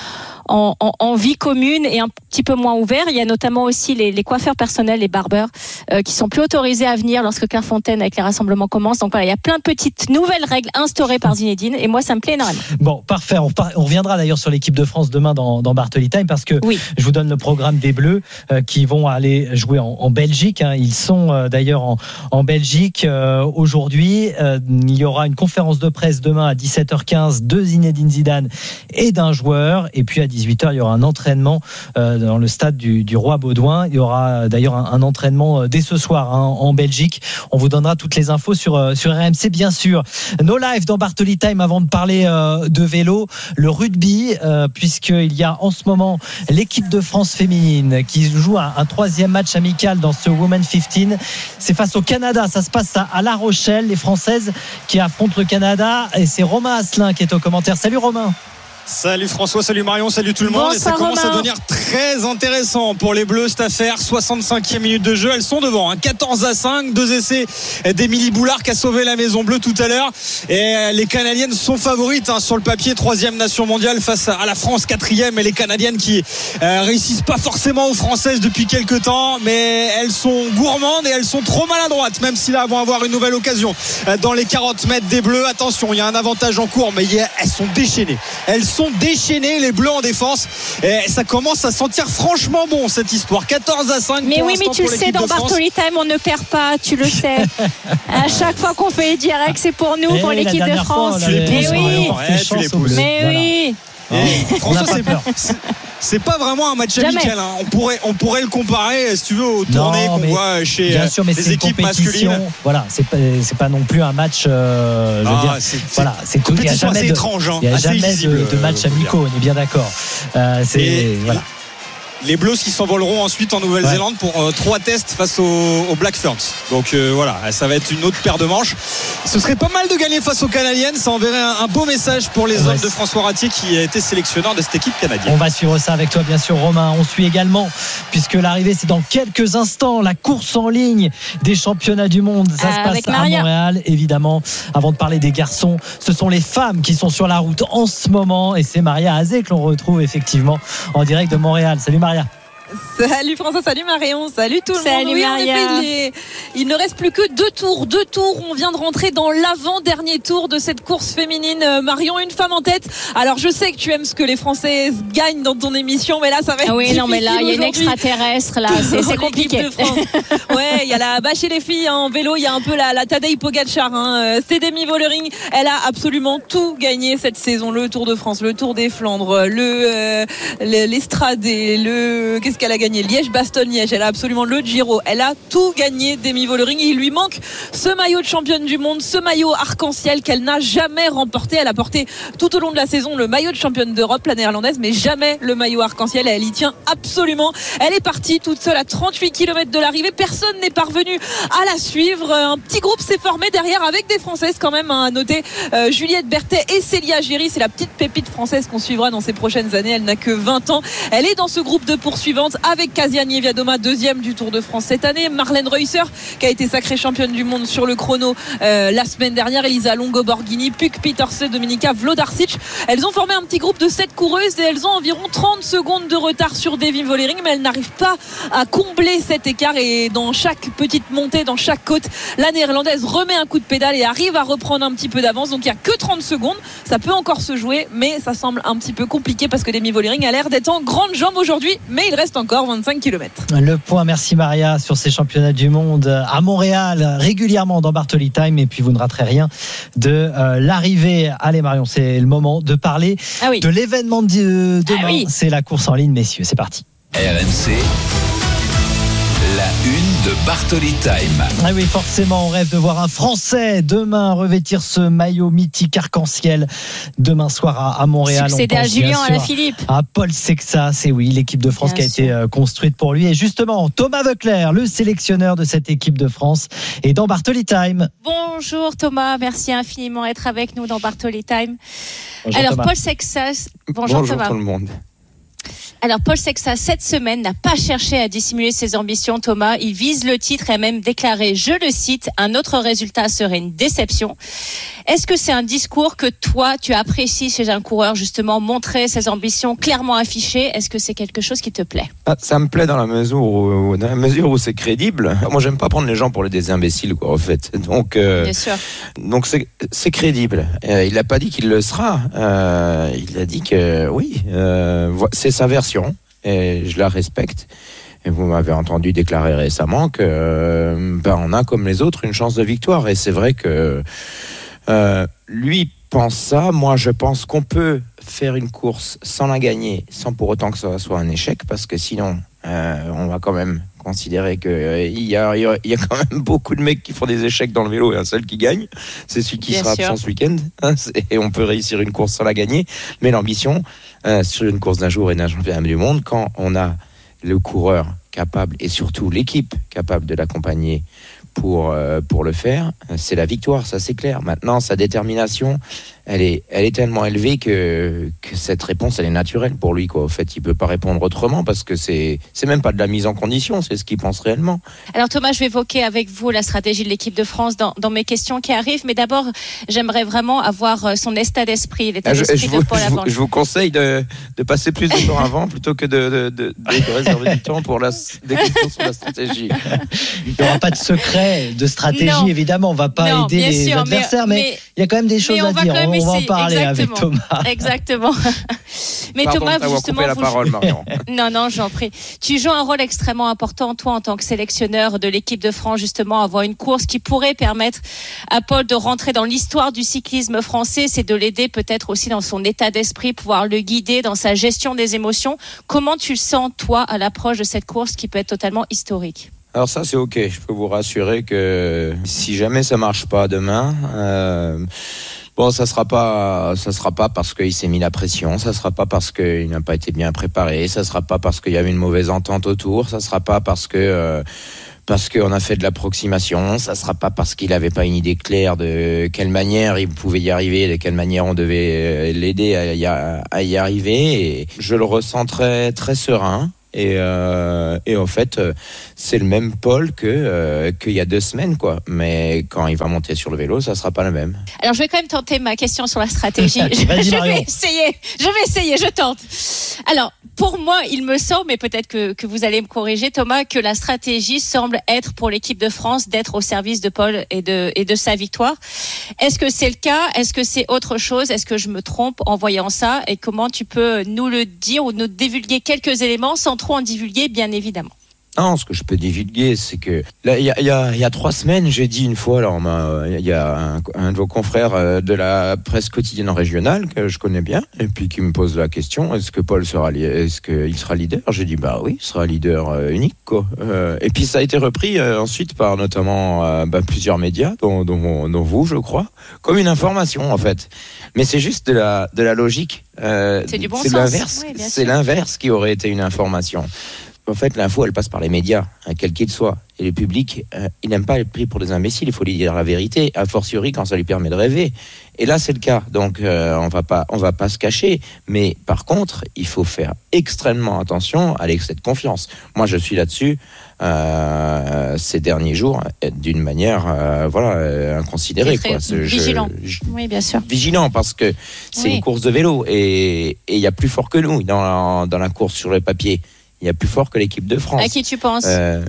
en vie commune et un petit peu moins ouvert. Il y a notamment aussi les coiffeurs personnels, les barbeurs, qui sont plus autorisés à venir lorsque Clairefontaine avec les rassemblements commencent. Donc voilà, il y a plein de petites nouvelles règles instaurées par Zinedine et moi ça me plaît énormément. Bon, parfait. On reviendra d'ailleurs sur l'équipe de France demain dans Bartoli Time parce que je vous donne le programme des Bleus qui vont aller jouer en Belgique. Ils sont d'ailleurs en Belgique aujourd'hui. Il y aura une conférence de presse demain à 17h15 de Zinedine Zidane et d'un joueur. Et puis à 18h, il y aura un entraînement dans le stade du Roi Baudouin. Il y aura d'ailleurs un entraînement dès ce soir en Belgique. On vous donnera toutes les infos sur RMC, bien sûr. No live dans Bartoli Time avant de parler de vélo, le rugby, puisqu'il y a en ce moment l'équipe de France féminine qui joue un 3e match amical dans ce Women 15. C'est face au Canada. Ça se passe à La Rochelle. Les Françaises qui affrontent le Canada. Et c'est Romain Asselin qui est au commentaire. Salut Romain. Salut François, salut Marion, salut tout le monde. Bonsoir, et ça commence Romain. à devenir très intéressant pour les Bleus cette affaire. 65e minute de jeu, elles sont devant 14-5, 2 essais d'Émilie Boulard qui a sauvé la Maison Bleue tout à l'heure. Et les Canadiennes sont favorites sur le papier, 3e nation mondiale face à la France, 4e. Et les Canadiennes qui réussissent pas forcément aux Françaises depuis quelques temps, mais elles sont gourmandes et elles sont trop maladroites, même si là elles vont avoir une nouvelle occasion dans les 40 mètres des Bleus. Attention, il y a un avantage en cours, mais elles sont déchaînées. Elles sont déchaînées, les Bleus en défense, et ça commence à sentir sentir franchement bon cette histoire. 14-5. Mais oui, mais tu le sais, dans Bartoli Time, on ne perd pas, tu le sais. À chaque fois qu'on fait les directs, c'est pour nous, pour l'équipe de France. Mais oui. Mais oui. François, c'est pas vraiment un match amical. Hein. On pourrait le comparer, si tu veux, aux tournées qu'on voit chez les équipes masculines. Voilà, c'est pas non plus un match. C'est une compétition assez étrange. Il n'y a jamais de match amicaux, on est bien d'accord. Voilà. Les Bleus qui s'envoleront ensuite en Nouvelle-Zélande pour 3 tests face aux Black Ferns. Donc voilà, ça va être une autre paire de manches. Ce serait pas mal de gagner face aux Canadiennes. Ça enverrait un beau message pour les hommes de François Ratier qui a été sélectionneur de cette équipe canadienne. On va suivre ça avec toi bien sûr Romain. On suit également, puisque l'arrivée c'est dans quelques instants, la course en ligne des championnats du monde. Ça se passe à Montréal évidemment. Avant de parler des garçons, ce sont les femmes qui sont sur la route en ce moment. Et c'est Maria Azé que l'on retrouve effectivement en direct de Montréal. Salut Maria. Salut François, salut Marion, salut tout le monde. Oui, en effet, il ne reste plus que 2 tours. On vient de rentrer dans l'avant-dernier tour de cette course féminine. Marion, une femme en tête. Alors je sais que tu aimes ce que les Françaises gagnent dans ton émission, mais là ça va être difficile. Non, mais là il y a une extraterrestre là, c'est compliqué. De France. Ouais, il y a la chez les filles en vélo, il y a un peu la Tadej Pogačar. C'est Demi Vollering. Elle a absolument tout gagné cette saison. Le Tour de France, le Tour des Flandres, l'Estradé, qu'est-ce qu'elle a gagné, Liège-Bastogne-Liège, elle a absolument le Giro, elle a tout gagné, Demi Vollering. Il lui manque ce maillot de championne du monde, ce maillot arc-en-ciel qu'elle n'a jamais remporté. Elle a porté tout au long de la saison le maillot de championne d'Europe, la néerlandaise, mais jamais le maillot arc-en-ciel. Elle y tient absolument. Elle est partie toute seule à 38 km de l'arrivée, personne n'est parvenu à la suivre. Un petit groupe s'est formé derrière avec des Françaises quand même, à noter Juliette Berthet et Célia Géry. C'est la petite pépite française qu'on suivra dans ces prochaines années. Elle n'a que 20 ans, elle est dans ce groupe de poursuivantes avec Kasia Niewiadoma, 2e du Tour de France cette année, Marlène Reusser qui a été sacrée championne du monde sur le chrono la semaine dernière, Elisa Longo-Borghini, Puk Pieterse, Dominika Vlodarčić. Elles ont formé un petit groupe de 7 coureuses et elles ont environ 30 secondes de retard sur Demi Vollering, mais elles n'arrivent pas à combler cet écart. Et dans chaque petite montée, dans chaque côte, la néerlandaise remet un coup de pédale et arrive à reprendre un petit peu d'avance. Donc il n'y a que 30 secondes, ça peut encore se jouer, mais ça semble un petit peu compliqué parce que Demi Vollering a l'air d'être en grande jambe aujourd'hui, mais il reste encore 25 km. Le point, merci Maria, sur ces championnats du monde à Montréal, régulièrement dans Bartoli Time. Et puis vous ne raterez rien de l'arrivée. Allez Marion, c'est le moment de parler de l'événement de demain. C'est la course en ligne, messieurs, c'est parti. RMC, la une de Bartoli Time. Ah oui, forcément, on rêve de voir un Français demain revêtir ce maillot mythique arc-en-ciel demain soir à Montréal. Succéder à Julien Alaphilippe. À Paul Sexas, c'est l'équipe de France qui a été construite pour lui. Et justement, Thomas Voeckler, le sélectionneur de cette équipe de France, est dans Bartoli Time. Bonjour Thomas, merci infiniment d'être avec nous dans Bartoli Time. Bonjour, alors Thomas. Paul Sexas, bonjour Thomas. Tout le monde. Alors Paul Sexas, cette semaine, n'a pas cherché à dissimuler ses ambitions, Thomas. Il vise le titre et a même déclaré, je le cite, un autre résultat serait une déception. Est-ce que c'est un discours que toi, tu apprécies chez un coureur, justement, montrer ses ambitions clairement affichées? Est-ce que c'est quelque chose qui te plaît? Ça me plaît dans la mesure où c'est crédible. Moi, j'aime pas prendre les gens pour des imbéciles, quoi, en fait. Donc, bien sûr. Donc c'est crédible. Il n'a pas dit qu'il le sera. Il a dit que oui, c'est sa version et je la respecte. Et vous m'avez entendu déclarer récemment que on a comme les autres une chance de victoire. Et c'est vrai que lui pense ça. Moi, je pense qu'on peut faire une course sans la gagner, sans pour autant que ça soit un échec, parce que sinon, on va quand même considérer qu'il y a quand même beaucoup de mecs qui font des échecs dans le vélo et un seul qui gagne, c'est celui qui sera absent ce week-end. Et on peut réussir une course sans la gagner. Mais l'ambition, sur une course d'un jour et d'un championnat du monde, quand on a le coureur capable et surtout l'équipe capable de l'accompagner pour le faire, c'est la victoire, ça c'est clair. Maintenant, sa détermination, elle est tellement élevée que cette réponse, elle est naturelle pour lui, quoi. En fait, il peut pas répondre autrement parce que c'est même pas de la mise en condition, c'est ce qu'il pense réellement. Alors Thomas, je vais évoquer avec vous la stratégie de l'équipe de France dans mes questions qui arrivent, mais d'abord, j'aimerais vraiment avoir son état d'esprit, de Paul Avant. Je vous conseille de passer plus de temps avant plutôt que de réserver du temps pour des questions sur la stratégie. Il n'y aura pas de secret de stratégie, évidemment, on va pas aider les adversaires, mais il y a quand même des choses à dire. On va en parler avec Thomas. Exactement. Mais Pardon, Thomas, d'avoir justement, coupé la parole, Marion. Non, j'en prie. Tu joues un rôle extrêmement important, toi, en tant que sélectionneur de l'équipe de France, justement, avoir une course qui pourrait permettre à Paul de rentrer dans l'histoire du cyclisme français. C'est de l'aider peut-être aussi dans son état d'esprit, pouvoir le guider dans sa gestion des émotions. Comment tu le sens, toi, à l'approche de cette course qui peut être totalement historique? Alors ça c'est ok, je peux vous rassurer que si jamais ça marche pas demain, bon ça sera pas parce qu'il s'est mis la pression, ça sera pas parce qu'il n'a pas été bien préparé, ça sera pas parce qu'il y avait une mauvaise entente autour, ça sera pas parce qu'on a fait de l'approximation, ça sera pas parce qu'il avait pas une idée claire de quelle manière il pouvait y arriver, de quelle manière on devait l'aider à y arriver. Et je le ressens très très serein. Et en fait, c'est le même Paul qu'il y a 2 semaines, quoi. Mais quand il va monter sur le vélo, ça sera pas le même. Alors, je vais quand même tenter ma question sur la stratégie. je vais essayer, je tente. Alors, pour moi, il me semble, mais peut-être que vous allez me corriger, Thomas, que la stratégie semble être pour l'équipe de France d'être au service de Paul et de sa victoire. Est-ce que c'est le cas? Est-ce que c'est autre chose? Est-ce que je me trompe en voyant ça? Et comment tu peux nous le dire ou nous divulguer quelques éléments sans trop en divulguer, bien évidemment? Non, ce que je peux divulguer, c'est que là, il y a 3 semaines, j'ai dit une fois, alors il y a un de vos confrères de la presse quotidienne régionale que je connais bien, et puis qui me pose la question, est-ce que Paul sera leader? J'ai dit bah oui, il sera leader unique, quoi. Et puis ça a été repris ensuite par notamment plusieurs médias, dont vous, je crois, comme une information en fait. Mais c'est juste de la logique. C'est du bon sens. L'inverse, c'est l'inverse qui aurait été une information. En fait, l'info, elle passe par les médias, quel qu'il soit. Et le public, il n'aime pas être pris pour des imbéciles. Il faut lui dire la vérité, a fortiori quand ça lui permet de rêver. Et là, c'est le cas. Donc, on va pas se cacher. Mais par contre, il faut faire extrêmement attention à l'excès de confiance. Moi, je suis là-dessus ces derniers jours d'une manière, inconsidérée. Quoi. Vigilant. Oui, bien sûr. Vigilant parce que c'est une course de vélo et il y a plus fort que nous dans la course sur le papier. Il y a plus fort que l'équipe de France. À qui tu penses À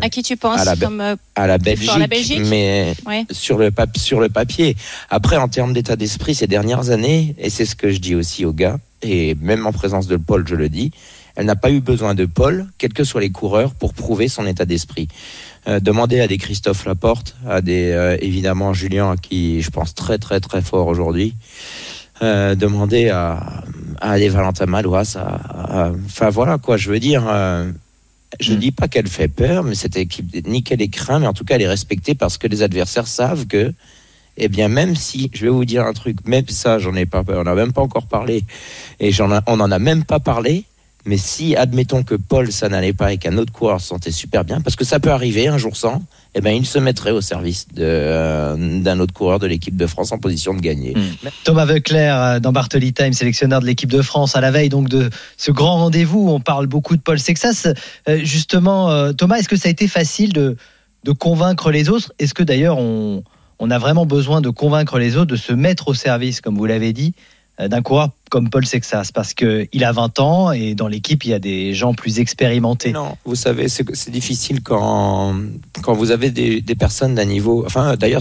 la Belgique, mais sur le papier. Après, en termes d'état d'esprit, ces dernières années, et c'est ce que je dis aussi aux gars, et même en présence de Paul, je le dis, elle n'a pas eu besoin de Paul, quels que soient les coureurs, pour prouver son état d'esprit. Demandez à des Christophe Laporte, à des évidemment Julien, à qui je pense très très très fort aujourd'hui. Demander à des Valentin Madouas, enfin voilà quoi, je veux dire, je dis pas qu'elle fait peur, mais cette équipe, ni qu'elle est crainte, mais en tout cas elle est respectée parce que les adversaires savent que, eh bien même si, je vais vous dire un truc, même ça j'en ai pas peur, on n'a même pas encore parlé, et on en a même pas parlé, mais si admettons que Paul ça n'allait pas et qu'un autre coureur se sentait super bien, parce que ça peut arriver un jour sans, eh ben, il se mettrait au service d'un autre coureur de l'équipe de France en position de gagner. Thomas Voeckler dans Bartoli Time, sélectionneur de l'équipe de France à la veille donc de ce grand rendez-vous. On parle beaucoup de Paul Sexas. Justement, Thomas, est-ce que ça a été facile de convaincre les autres? Est-ce que d'ailleurs on a vraiment besoin de convaincre les autres de se mettre au service, comme vous l'avez dit, d'un coureur comme Paul Sexas, parce qu'il a 20 ans et dans l'équipe il y a des gens plus expérimentés? Non, vous savez, c'est difficile quand vous avez des personnes d'un niveau, enfin d'ailleurs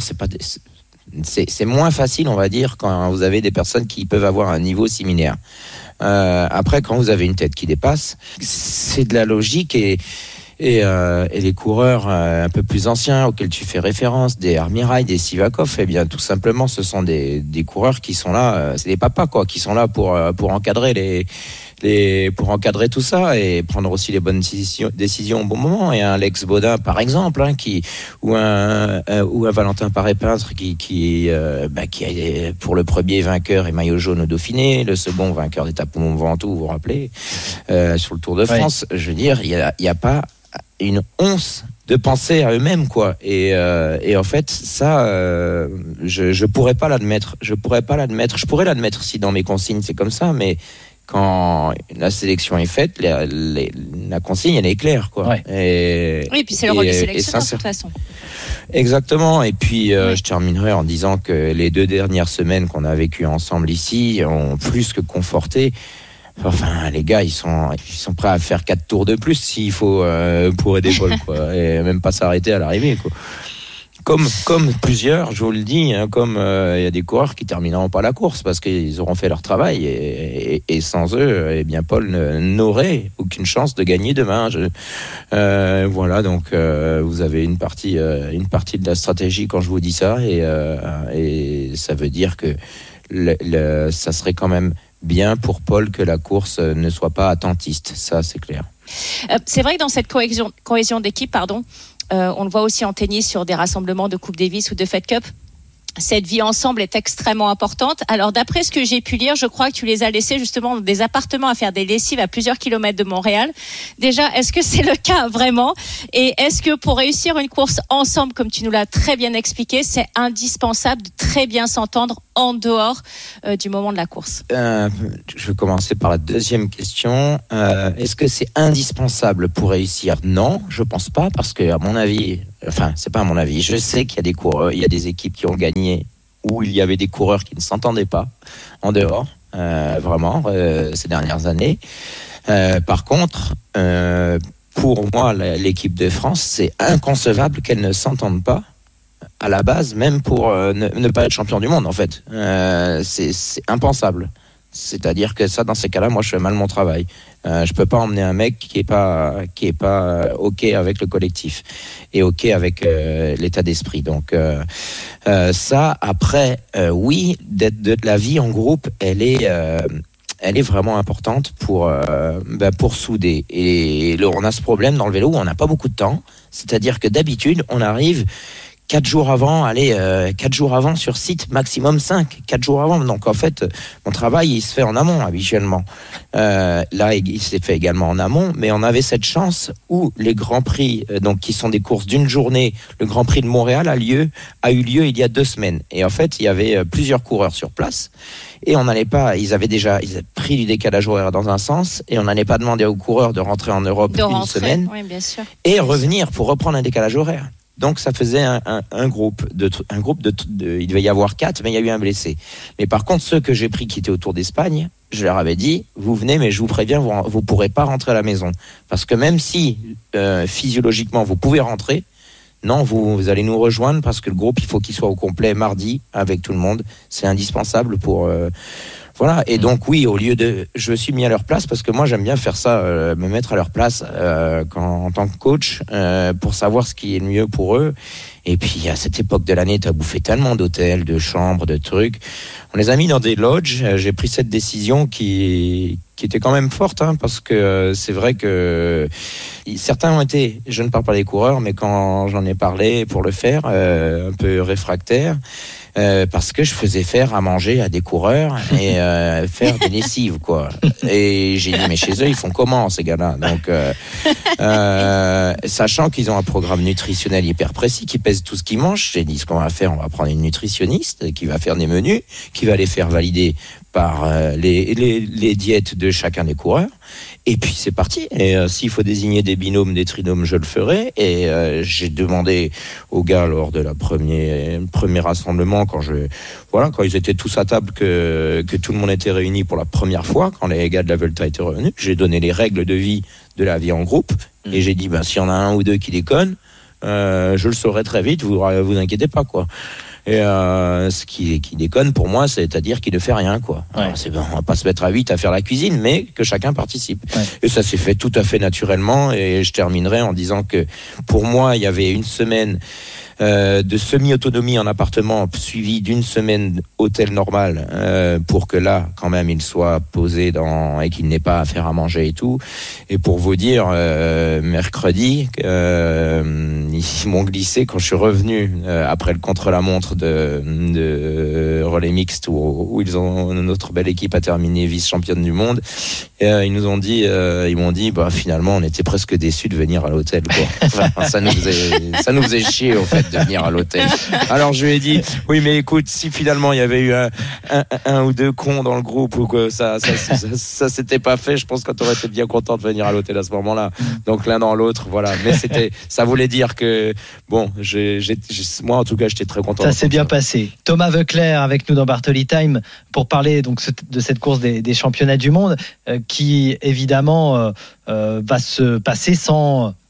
c'est moins facile, on va dire, quand vous avez des personnes qui peuvent avoir un niveau similaire. Après, quand vous avez une tête qui dépasse, c'est de la logique et les coureurs un peu plus anciens auxquels tu fais référence, des Armirail, des Sivakov, eh bien tout simplement ce sont des coureurs qui sont là, c'est des papas quoi, qui sont là pour encadrer pour encadrer tout ça et prendre aussi les bonnes décisions au bon moment. Et un Alex Baudin par exemple, ou un Valentin Paré-Peintre qui est pour le premier vainqueur et maillot jaune au Dauphiné, le second vainqueur d'étape au Mont Ventoux, vous vous rappelez, sur le Tour de France. Je veux dire, il y a pas une once de penser à eux-mêmes quoi, et en fait ça je pourrais pas l'admettre. Je pourrais l'admettre si dans mes consignes c'est comme ça, mais quand la sélection est faite, la consigne elle est claire quoi. Oui, et puis c'est le rôle du sélectionneur de toute façon. Exactement. Et puis je terminerai en disant que les 2 dernières semaines qu'on a vécues ensemble ici ont plus que conforté. Enfin, les gars, ils sont prêts à faire 4 tours de plus s'il faut pour aider Paul, quoi, et même pas s'arrêter à l'arrivée, quoi. Comme plusieurs, je vous le dis, hein, comme il y a des coureurs qui termineront pas la course parce qu'ils auront fait leur travail et sans eux, eh bien Paul n'aurait aucune chance de gagner demain. Voilà, donc vous avez une partie de la stratégie quand je vous dis ça et ça veut dire que ça serait quand même bien pour Paul que la course ne soit pas attentiste, ça c'est clair. C'est vrai que dans cette cohésion d'équipe, on le voit aussi en tennis sur des rassemblements de Coupe Davis ou de Fed Cup. Cette vie ensemble est extrêmement importante. Alors, d'après ce que j'ai pu lire, je crois que tu les as laissés justement dans des appartements à faire des lessives à plusieurs kilomètres de Montréal. Déjà, est-ce que c'est le cas vraiment ? Et est-ce que pour réussir une course ensemble, comme tu nous l'as très bien expliqué, c'est indispensable de très bien s'entendre en dehors du moment de la course ? Je vais commencer par la deuxième question. Est-ce que c'est indispensable pour réussir ? Non, je pense pas, parce que à mon avis, c'est pas à mon avis. Je sais qu'il y a des coureurs, il y a des équipes qui ont gagné où il y avait des coureurs qui ne s'entendaient pas en dehors, vraiment, ces dernières années. Par contre, pour moi, l'équipe de France, c'est inconcevable qu'elle ne s'entende pas à la base, même pour ne pas être champion du monde, en fait. C'est impensable. C'est-à-dire que ça, dans ces cas-là, moi, je fais mal mon travail. Je peux pas emmener un mec qui est pas ok avec le collectif et ok avec l'état d'esprit. Donc ça, après, oui, de la vie en groupe, elle est vraiment importante pour souder. Et on a ce problème dans le vélo où on n'a pas beaucoup de temps. C'est-à-dire que d'habitude, on arrive 4 jours avant, 4 jours avant sur site, maximum 5, 4 jours avant. Donc en fait, mon travail, il se fait en amont habituellement. Là, il s'est fait également en amont, mais on avait cette chance où les Grands Prix, donc qui sont des courses d'une journée, le Grand Prix de Montréal a eu lieu il y a 2 semaines. Et en fait, il y avait plusieurs coureurs sur place. Et on n'allait pas, ils avaient pris du décalage horaire dans un sens, et on n'allait pas demander aux coureurs de rentrer en Europe une semaine, oui, bien sûr, et revenir pour reprendre un décalage horaire. Donc ça faisait un groupe de il devait y avoir 4, mais il y a eu un blessé. Mais par contre, ceux que j'ai pris qui étaient autour d'Espagne, je leur avais dit, vous venez, mais je vous préviens, vous pourrez pas rentrer à la maison, parce que même si physiologiquement vous pouvez rentrer, non, vous allez nous rejoindre, parce que le groupe, il faut qu'il soit au complet mardi avec tout le monde. C'est indispensable pour voilà. Et donc oui, je me suis mis à leur place, parce que moi j'aime bien faire ça, me mettre à leur place en tant que coach, pour savoir ce qui est le mieux pour eux. Et puis à cette époque de l'année, t'as bouffé tellement d'hôtels, de chambres, de trucs. On les a mis dans des lodges. J'ai pris cette décision qui était quand même forte, hein, parce que c'est vrai que certains ont été, je ne parle pas des coureurs, mais quand j'en ai parlé pour le faire, un peu réfractaires. Parce que je faisais faire à manger à des coureurs et faire des lessives, quoi. Et j'ai dit, mais chez eux, ils font comment, ces gars-là? Donc, sachant qu'ils ont un programme nutritionnel hyper précis, qui pèse tout ce qu'ils mangent, j'ai dit, ce qu'on va faire, on va prendre une nutritionniste qui va faire des menus, qui va les faire valider par les diètes de chacun des coureurs. Et puis c'est parti. Et s'il faut désigner des binômes, des trinômes, je le ferai. Et j'ai demandé aux gars lors de la premier rassemblement, quand ils étaient tous à table, que tout le monde était réuni pour la première fois, quand les gars de la Vuelta étaient revenus, j'ai donné les règles de vie de la vie en groupe. Et j'ai dit, s'il y en a un ou deux qui déconnent, je le saurai très vite. Vous inquiétez pas, quoi. Et ce qui déconne pour moi, c'est-à-dire qu'il ne fait rien, quoi. Ouais. Alors, c'est bon, on va pas se mettre à 8 à faire la cuisine, mais que chacun participe. Ouais. Et ça s'est fait tout à fait naturellement. Et je terminerai en disant que pour moi, il y avait une semaine de semi-autonomie en appartement, suivi d'une semaine hôtel normal, pour que là, quand même, il soit posé et qu'il n'ait pas à faire à manger et tout. Et pour vous dire, mercredi, ils m'ont glissé quand je suis revenu après le contre-la-montre de relais mixte où notre belle équipe a terminé vice-championne du monde. Et, ils m'ont dit, finalement, on était presque déçus de venir à l'hôtel, quoi. Enfin, ça nous faisait chier, au fait, de venir à l'hôtel. Alors je lui ai dit, oui, mais écoute, si finalement il y avait eu un ou deux cons dans le groupe ou que ça s'était pas fait, je pense que t'aurais été bien content de venir à l'hôtel à ce moment-là. Donc l'un dans l'autre, voilà. Mais ça voulait dire que bon, moi en tout cas, j'étais très content. Ça s'est bien passé. Thomas Voeckler avec nous dans Bartoli Time pour parler donc de cette course des championnats du monde qui évidemment va se passer sans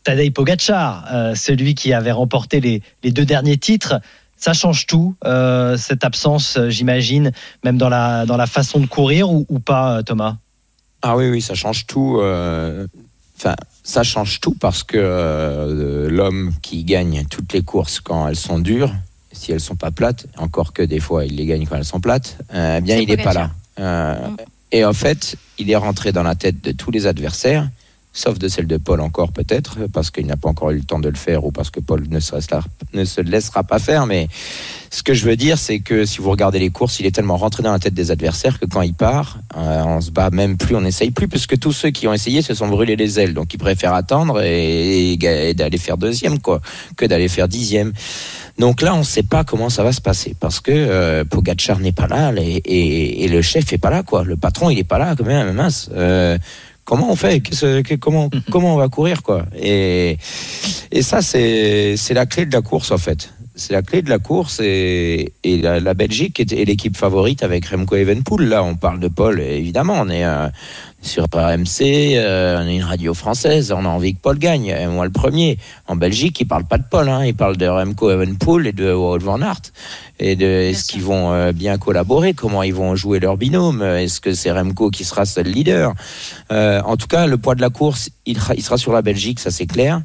Tadej Pogačar, celui qui avait remporté les 2 derniers titres. Ça change tout, cette absence, j'imagine, même dans la façon de courir ou pas, Thomas? Ah oui, ça change tout. Ça change tout parce que l'homme qui gagne toutes les courses quand elles sont dures, si elles sont pas plates, encore que des fois il les gagne quand elles sont plates, bien il n'est pas là. Et en fait, il est rentré dans la tête de tous les adversaires, sauf de celle de Paul encore peut-être, parce qu'il n'a pas encore eu le temps de le faire ou parce que Paul ne se laissera pas faire. Mais ce que je veux dire, c'est que si vous regardez les courses, il est tellement rentré dans la tête des adversaires que quand il part, on se bat même plus, on n'essaye plus, puisque tous ceux qui ont essayé se sont brûlés les ailes. Donc ils préfèrent attendre et d'aller faire 2e, que d'aller faire 10e. Donc là, on ne sait pas comment ça va se passer parce que Pogačar n'est pas là et le chef n'est pas là, quoi. Le patron, il n'est pas là, quand même, mince. Comment on fait? Comment on va courir, quoi? Et ça, c'est la clé de la course, en fait. C'est la clé de la course et la Belgique est l'équipe favorite avec Remco Evenepoel. Là, on parle de Paul, évidemment. On est sur RMC, on est une radio française, on a envie que Paul gagne. Et moi, le premier. En Belgique, ils parlent pas de Paul, hein. Ils parlent de Remco Evenepoel et de Wout van Aert. Et de est-ce qu'ils vont bien collaborer, comment ils vont jouer leur binôme, est-ce que c'est Remco qui sera seul leader. En tout cas, le poids de la course, il sera sur la Belgique, ça c'est clair.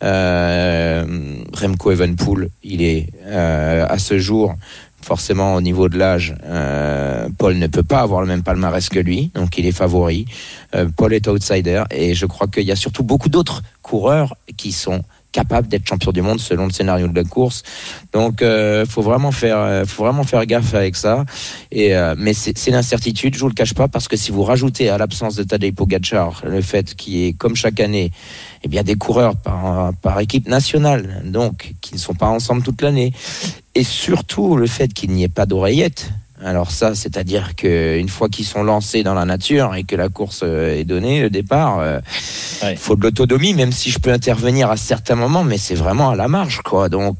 Remco Evenepoel, il est à ce jour forcément au niveau de l'âge, Paul ne peut pas avoir le même palmarès que lui, donc il est favori. Paul est outsider et je crois qu'il y a surtout beaucoup d'autres coureurs qui sont capables d'être champions du monde selon le scénario de la course. Donc faut vraiment faire gaffe avec ça. Mais c'est l'incertitude, je vous le cache pas, parce que si vous rajoutez à l'absence de Tadej Pogačar le fait qu'il y ait, comme chaque année, eh bien des coureurs par équipe nationale, donc qui ne sont pas ensemble toute l'année, et surtout le fait qu'il n'y ait pas d'oreillettes. Alors ça, c'est-à-dire qu'une fois qu'ils sont lancés dans la nature et que la course est donnée, le départ, faut de l'autonomie, même si je peux intervenir à certains moments, mais c'est vraiment à la marge, quoi. Donc,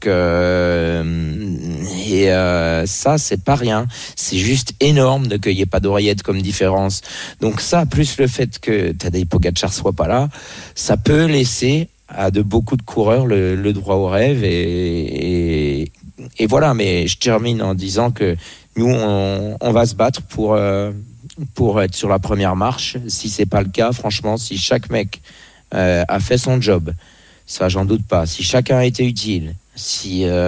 ça, c'est pas rien. C'est juste énorme qu'il n'y ait pas d'oreillette comme différence. Donc ça, plus le fait que Tadej Pogačar soit pas là, ça peut laisser à beaucoup de coureurs le droit au rêve et voilà. Mais je termine en disant que nous, on va se battre pour être sur la première marche. Si c'est pas le cas, franchement, si chaque mec a fait son job, ça j'en doute pas. Si chacun a été utile, s'il y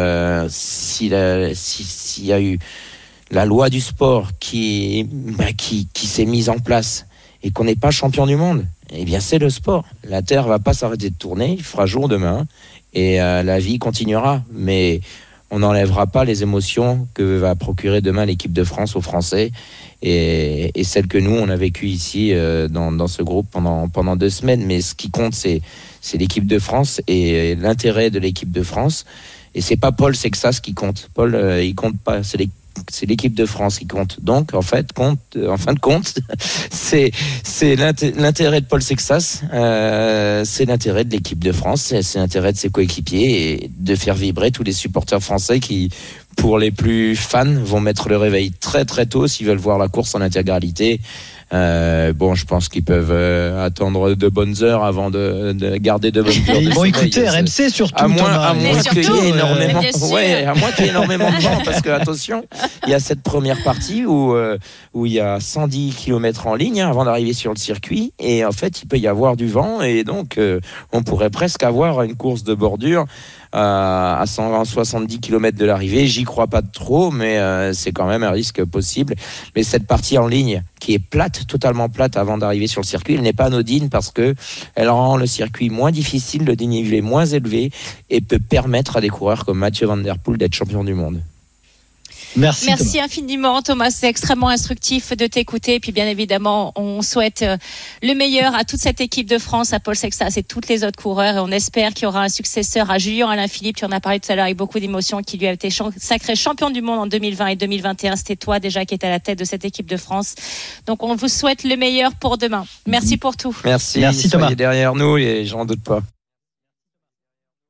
a eu la loi du sport qui s'est mise en place et qu'on n'est pas champion du monde, eh bien c'est le sport. La Terre va pas s'arrêter de tourner, il fera jour demain et la vie continuera. Mais on n'enlèvera pas les émotions que va procurer demain l'équipe de France aux Français et celles que nous, on a vécues ici dans ce groupe pendant 2 semaines. Mais ce qui compte, c'est l'équipe de France et l'intérêt de l'équipe de France. Et c'est pas Paul Sexas qui compte. Paul, il compte pas. C'est l'équipe de France qui compte. Donc, en fin de compte, c'est l'intérêt de Paul Sexas, c'est l'intérêt de l'équipe de France, c'est l'intérêt de ses coéquipiers et de faire vibrer tous les supporters français qui, pour les plus fans, vont mettre le réveil très très tôt s'ils veulent voir la course en intégralité. Je pense qu'ils peuvent attendre de bonnes heures avant de garder de bonnes heures. Ils vont écouter RMC surtout. À moins qu'il y ait énormément, à moins qu'il y ait énormément de vent, parce que attention, il y a cette première partie où il y a 110 km en ligne avant d'arriver sur le circuit, et en fait il peut y avoir du vent, et donc on pourrait presque avoir une course de bordure à 170 km de l'arrivée. J'y crois pas trop, mais c'est quand même un risque possible. Mais cette partie en ligne qui est plate, totalement plate avant d'arriver sur le circuit, elle n'est pas anodine parce que elle rend le circuit moins difficile, le dénivelé moins élevé et peut permettre à des coureurs comme Mathieu Van Der Poel d'être champion du monde. Merci infiniment Thomas, c'est extrêmement instructif de t'écouter et puis bien évidemment on souhaite le meilleur à toute cette équipe de France, à Paul Sexas et toutes les autres coureurs, et on espère qu'il y aura un successeur à Julien Alaphilippe. Tu en as parlé tout à l'heure avec beaucoup d'émotion, qui lui a été sacré champion du monde en 2020 et 2021. C'était toi déjà qui étais à la tête de cette équipe de France, donc on vous souhaite le meilleur pour demain. Merci pour tout. Merci Thomas, soyez derrière nous et j'en doute pas.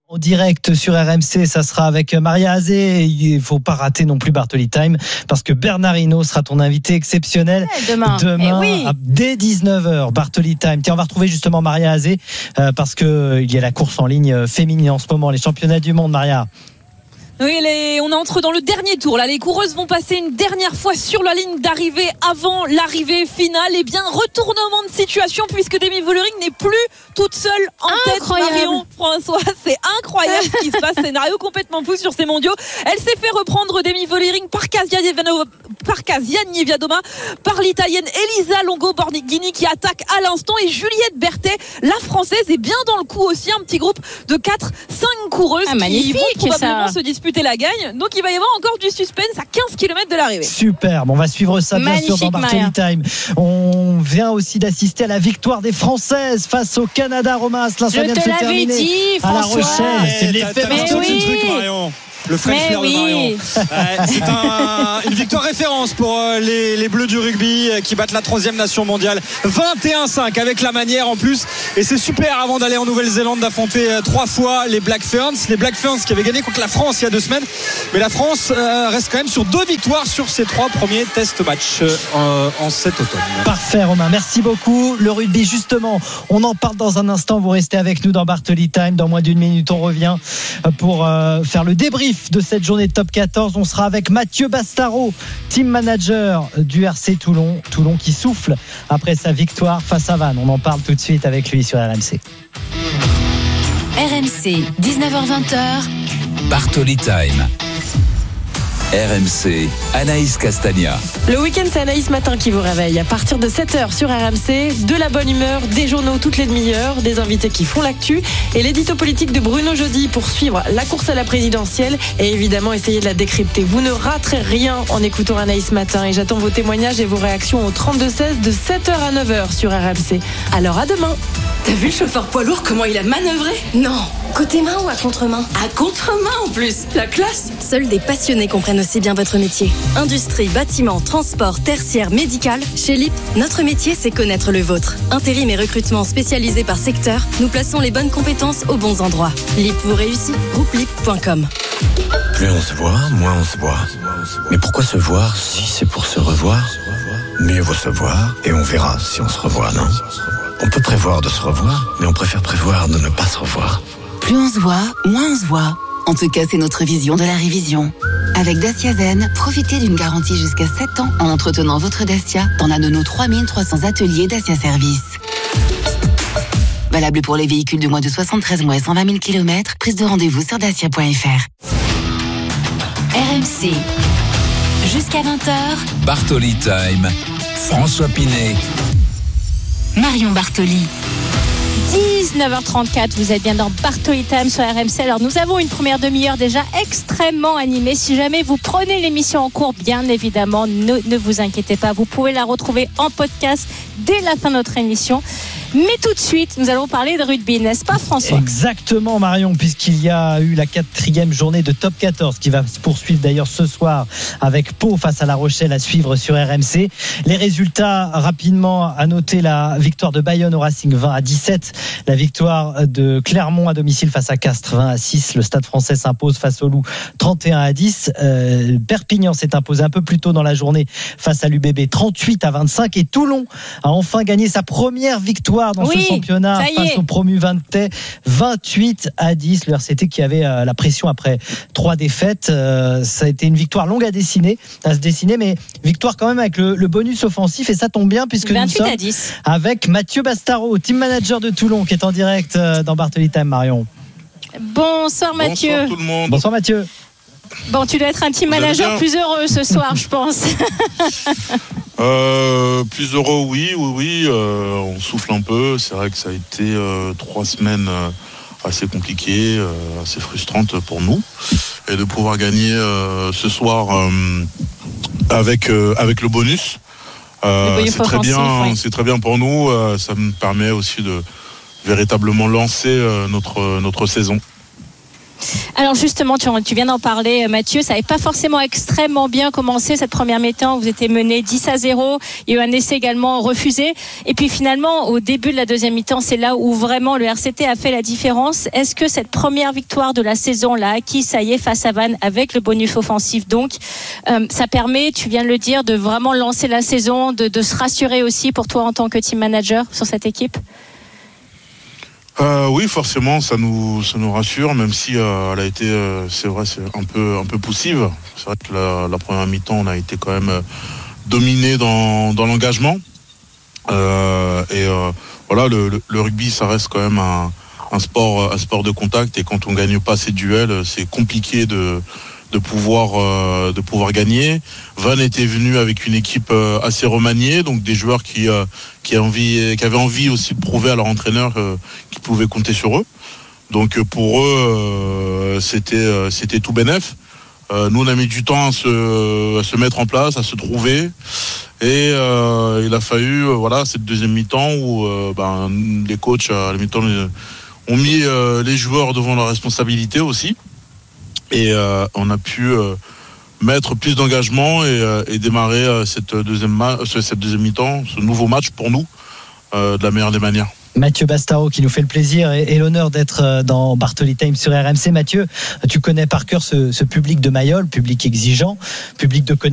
En direct sur RMC, ça sera avec Maria Azé. Il ne faut pas rater non plus Bartoli Time parce que Bernard Hinault sera ton invité exceptionnel demain oui. Dès 19h. Bartoli Time. Tiens, on va retrouver justement Maria Azé parce qu'il y a la course en ligne féminine en ce moment, les championnats du monde, Maria. Oui, on entre dans le dernier tour. Là, les coureuses vont passer une dernière fois sur la ligne d'arrivée avant l'arrivée finale. Et bien, retournement de situation puisque Demi Vollering n'est plus toute seule en tête. Marion François, c'est incroyable ce qui se passe. Scénario complètement fou sur ces mondiaux. Elle s'est fait reprendre Demi Vollering par Kasia Nieviadoma, par l'italienne Elisa Longo-Borghini qui attaque à l'instant. Et Juliette Berthet, la française, est bien dans le coup aussi. Un petit groupe de 4-5 coureuses qui vont probablement se disputer la gagne. Donc il va y avoir encore du suspense à 15 km de l'arrivée. Superbe, on va suivre ça bien sûr dans Bartoli Time. On vient aussi d'assister à la victoire des Françaises face au Canada. Romain Asselin, ça vient de se terminer à La Rochelle. C'est l'effet Bartoli truc, Marion. Le French Flair de Marion. C'est une victoire référence pour les Bleus du rugby qui battent la 3e nation mondiale 21-5 avec la manière en plus. Et c'est super avant d'aller en Nouvelle-Zélande d'affronter 3 fois les Black Ferns. Les Black Ferns qui avaient gagné contre la France il y a 2 semaines. Mais la France reste quand même sur 2 victoires sur ses 3 premiers test matchs en cet automne. Parfait Romain, merci beaucoup. Le rugby justement, on en parle dans un instant. Vous restez avec nous dans Bartoli Time. Dans moins d'une minute, on revient pour faire le débrief de cette journée de top 14. On sera avec Mathieu Bastaro, team manager du RC Toulon. Toulon qui souffle après sa victoire face à Vannes. On en parle tout de suite avec lui sur RMC. RMC, 19h-20h. Bartoli Time. RMC, Anaïs Castagna. Le week-end, c'est Anaïs Matin qui vous réveille. À partir de 7h sur RMC, de la bonne humeur, des journaux toutes les demi-heures, des invités qui font l'actu et l'édito politique de Bruno Jeudi pour suivre la course à la présidentielle et évidemment essayer de la décrypter. Vous ne raterez rien en écoutant Anaïs Matin et j'attends vos témoignages et vos réactions au 32-16 de 7h à 9h sur RMC. Alors à demain. T'as vu le chauffeur poids lourd, comment il a manœuvré? Non. Côté main ou à contre-main? À contre-main en plus. La classe. Seuls des passionnés comprennent aussi bien votre métier. Industrie, bâtiment, transport, tertiaire, médical. Chez LIP, notre métier, c'est connaître le vôtre. Intérim et recrutement spécialisés par secteur, nous plaçons les bonnes compétences aux bons endroits. LIP vous réussit. Groupe-LIP.com. Plus on se voit, moins on se voit. Mais pourquoi se voir si c'est pour se revoir? Mieux vaut se voir et on verra si on se revoit, non? On peut prévoir de se revoir, mais on préfère prévoir de ne pas se revoir. Plus on se voit, moins on se voit. En tout cas, c'est notre vision de la révision. Avec Dacia Zen, profitez d'une garantie jusqu'à 7 ans en entretenant votre Dacia dans l'un de nos 3300 ateliers Dacia Service. Valable pour les véhicules de moins de 73 mois et 120 000 km. Prise de rendez-vous sur dacia.fr. RMC. Jusqu'à 20h. Bartoli Time. François Pinet. Marion Bartoli. 19h34, vous êtes bien dans Bartoli Time sur RMC. Alors nous avons une première demi-heure déjà extrêmement animée. Si jamais vous prenez l'émission en cours, bien évidemment, ne vous inquiétez pas, vous pouvez la retrouver en podcast dès la fin de notre émission. Mais tout de suite, nous allons parler de rugby, n'est-ce pas François? Exactement Marion, puisqu'il y a eu la 4e journée de top 14 qui va se poursuivre d'ailleurs ce soir avec Pau face à La Rochelle à suivre sur RMC. Les résultats rapidement, à noter la victoire de Bayonne au Racing 20-17, la victoire de Clermont à domicile face à Castres 20-6, le Stade Français s'impose face au Loup 31-10, Perpignan s'est imposé un peu plus tôt dans la journée face à l'UBB 38-25 et Toulon a enfin gagné sa première victoire dans ce championnat face au promu 28-10. Le RCT qui avait la pression après 3 défaites. Ça a été une victoire longue à se dessiner, mais victoire quand même avec le bonus offensif et ça tombe bien puisque nous sommes avec Mathieu Bastaro, team manager de Toulon qui est en direct dans Bartoli Time. Marion. Bonsoir Mathieu. Bonsoir tout le monde. Bonsoir Mathieu. Bon, tu dois être un team manager plus heureux ce soir, je pense. Plus heureux, oui. On souffle un peu. C'est vrai que ça a été 3 semaines assez compliquées, assez frustrantes pour nous. Et de pouvoir gagner ce soir avec le bonus, c'est très bien pour nous. Ça me permet aussi de véritablement lancer notre saison. Alors justement, tu viens d'en parler, Mathieu. Ça n'avait pas forcément extrêmement bien commencé cette première mi-temps. Vous étiez mené 10-0. Il y a eu un essai également refusé. Et puis finalement, au début de la deuxième mi-temps, c'est là où vraiment le RCT a fait la différence. Est-ce que cette première victoire de la saison l'a acquis, ça y est, face à Vannes, avec le bonus offensif, donc ça permet, tu viens de le dire, de vraiment lancer la saison, de se rassurer aussi pour toi en tant que team manager sur cette équipe? Oui, forcément, ça nous rassure, même si elle a été, c'est vrai, c'est un peu poussive. C'est vrai que la première mi-temps, on a été quand même dominé dans l'engagement. Voilà, le rugby, ça reste quand même un sport de contact, et quand on gagne pas ces duels, c'est compliqué de pouvoir gagner. Vannes était venu avec une équipe assez remaniée, donc des joueurs qui avaient envie aussi de prouver à leur entraîneur qu'ils pouvaient compter sur eux. Donc pour eux, c'était tout bénef. Nous, on a mis du temps à se mettre en place, à se trouver, et il a fallu cette deuxième mi-temps où les coachs à la mi-temps ont mis les joueurs devant leurs responsabilités aussi. Et on a pu mettre plus d'engagement et démarrer cette deuxième mi-temps, ce nouveau match pour nous, de la meilleure des manières. Mathieu Bastaro qui nous fait le plaisir et l'honneur d'être dans Bartoli Time sur RMC. Mathieu, tu connais par cœur ce public de Mayol, public exigeant, public de connaissance.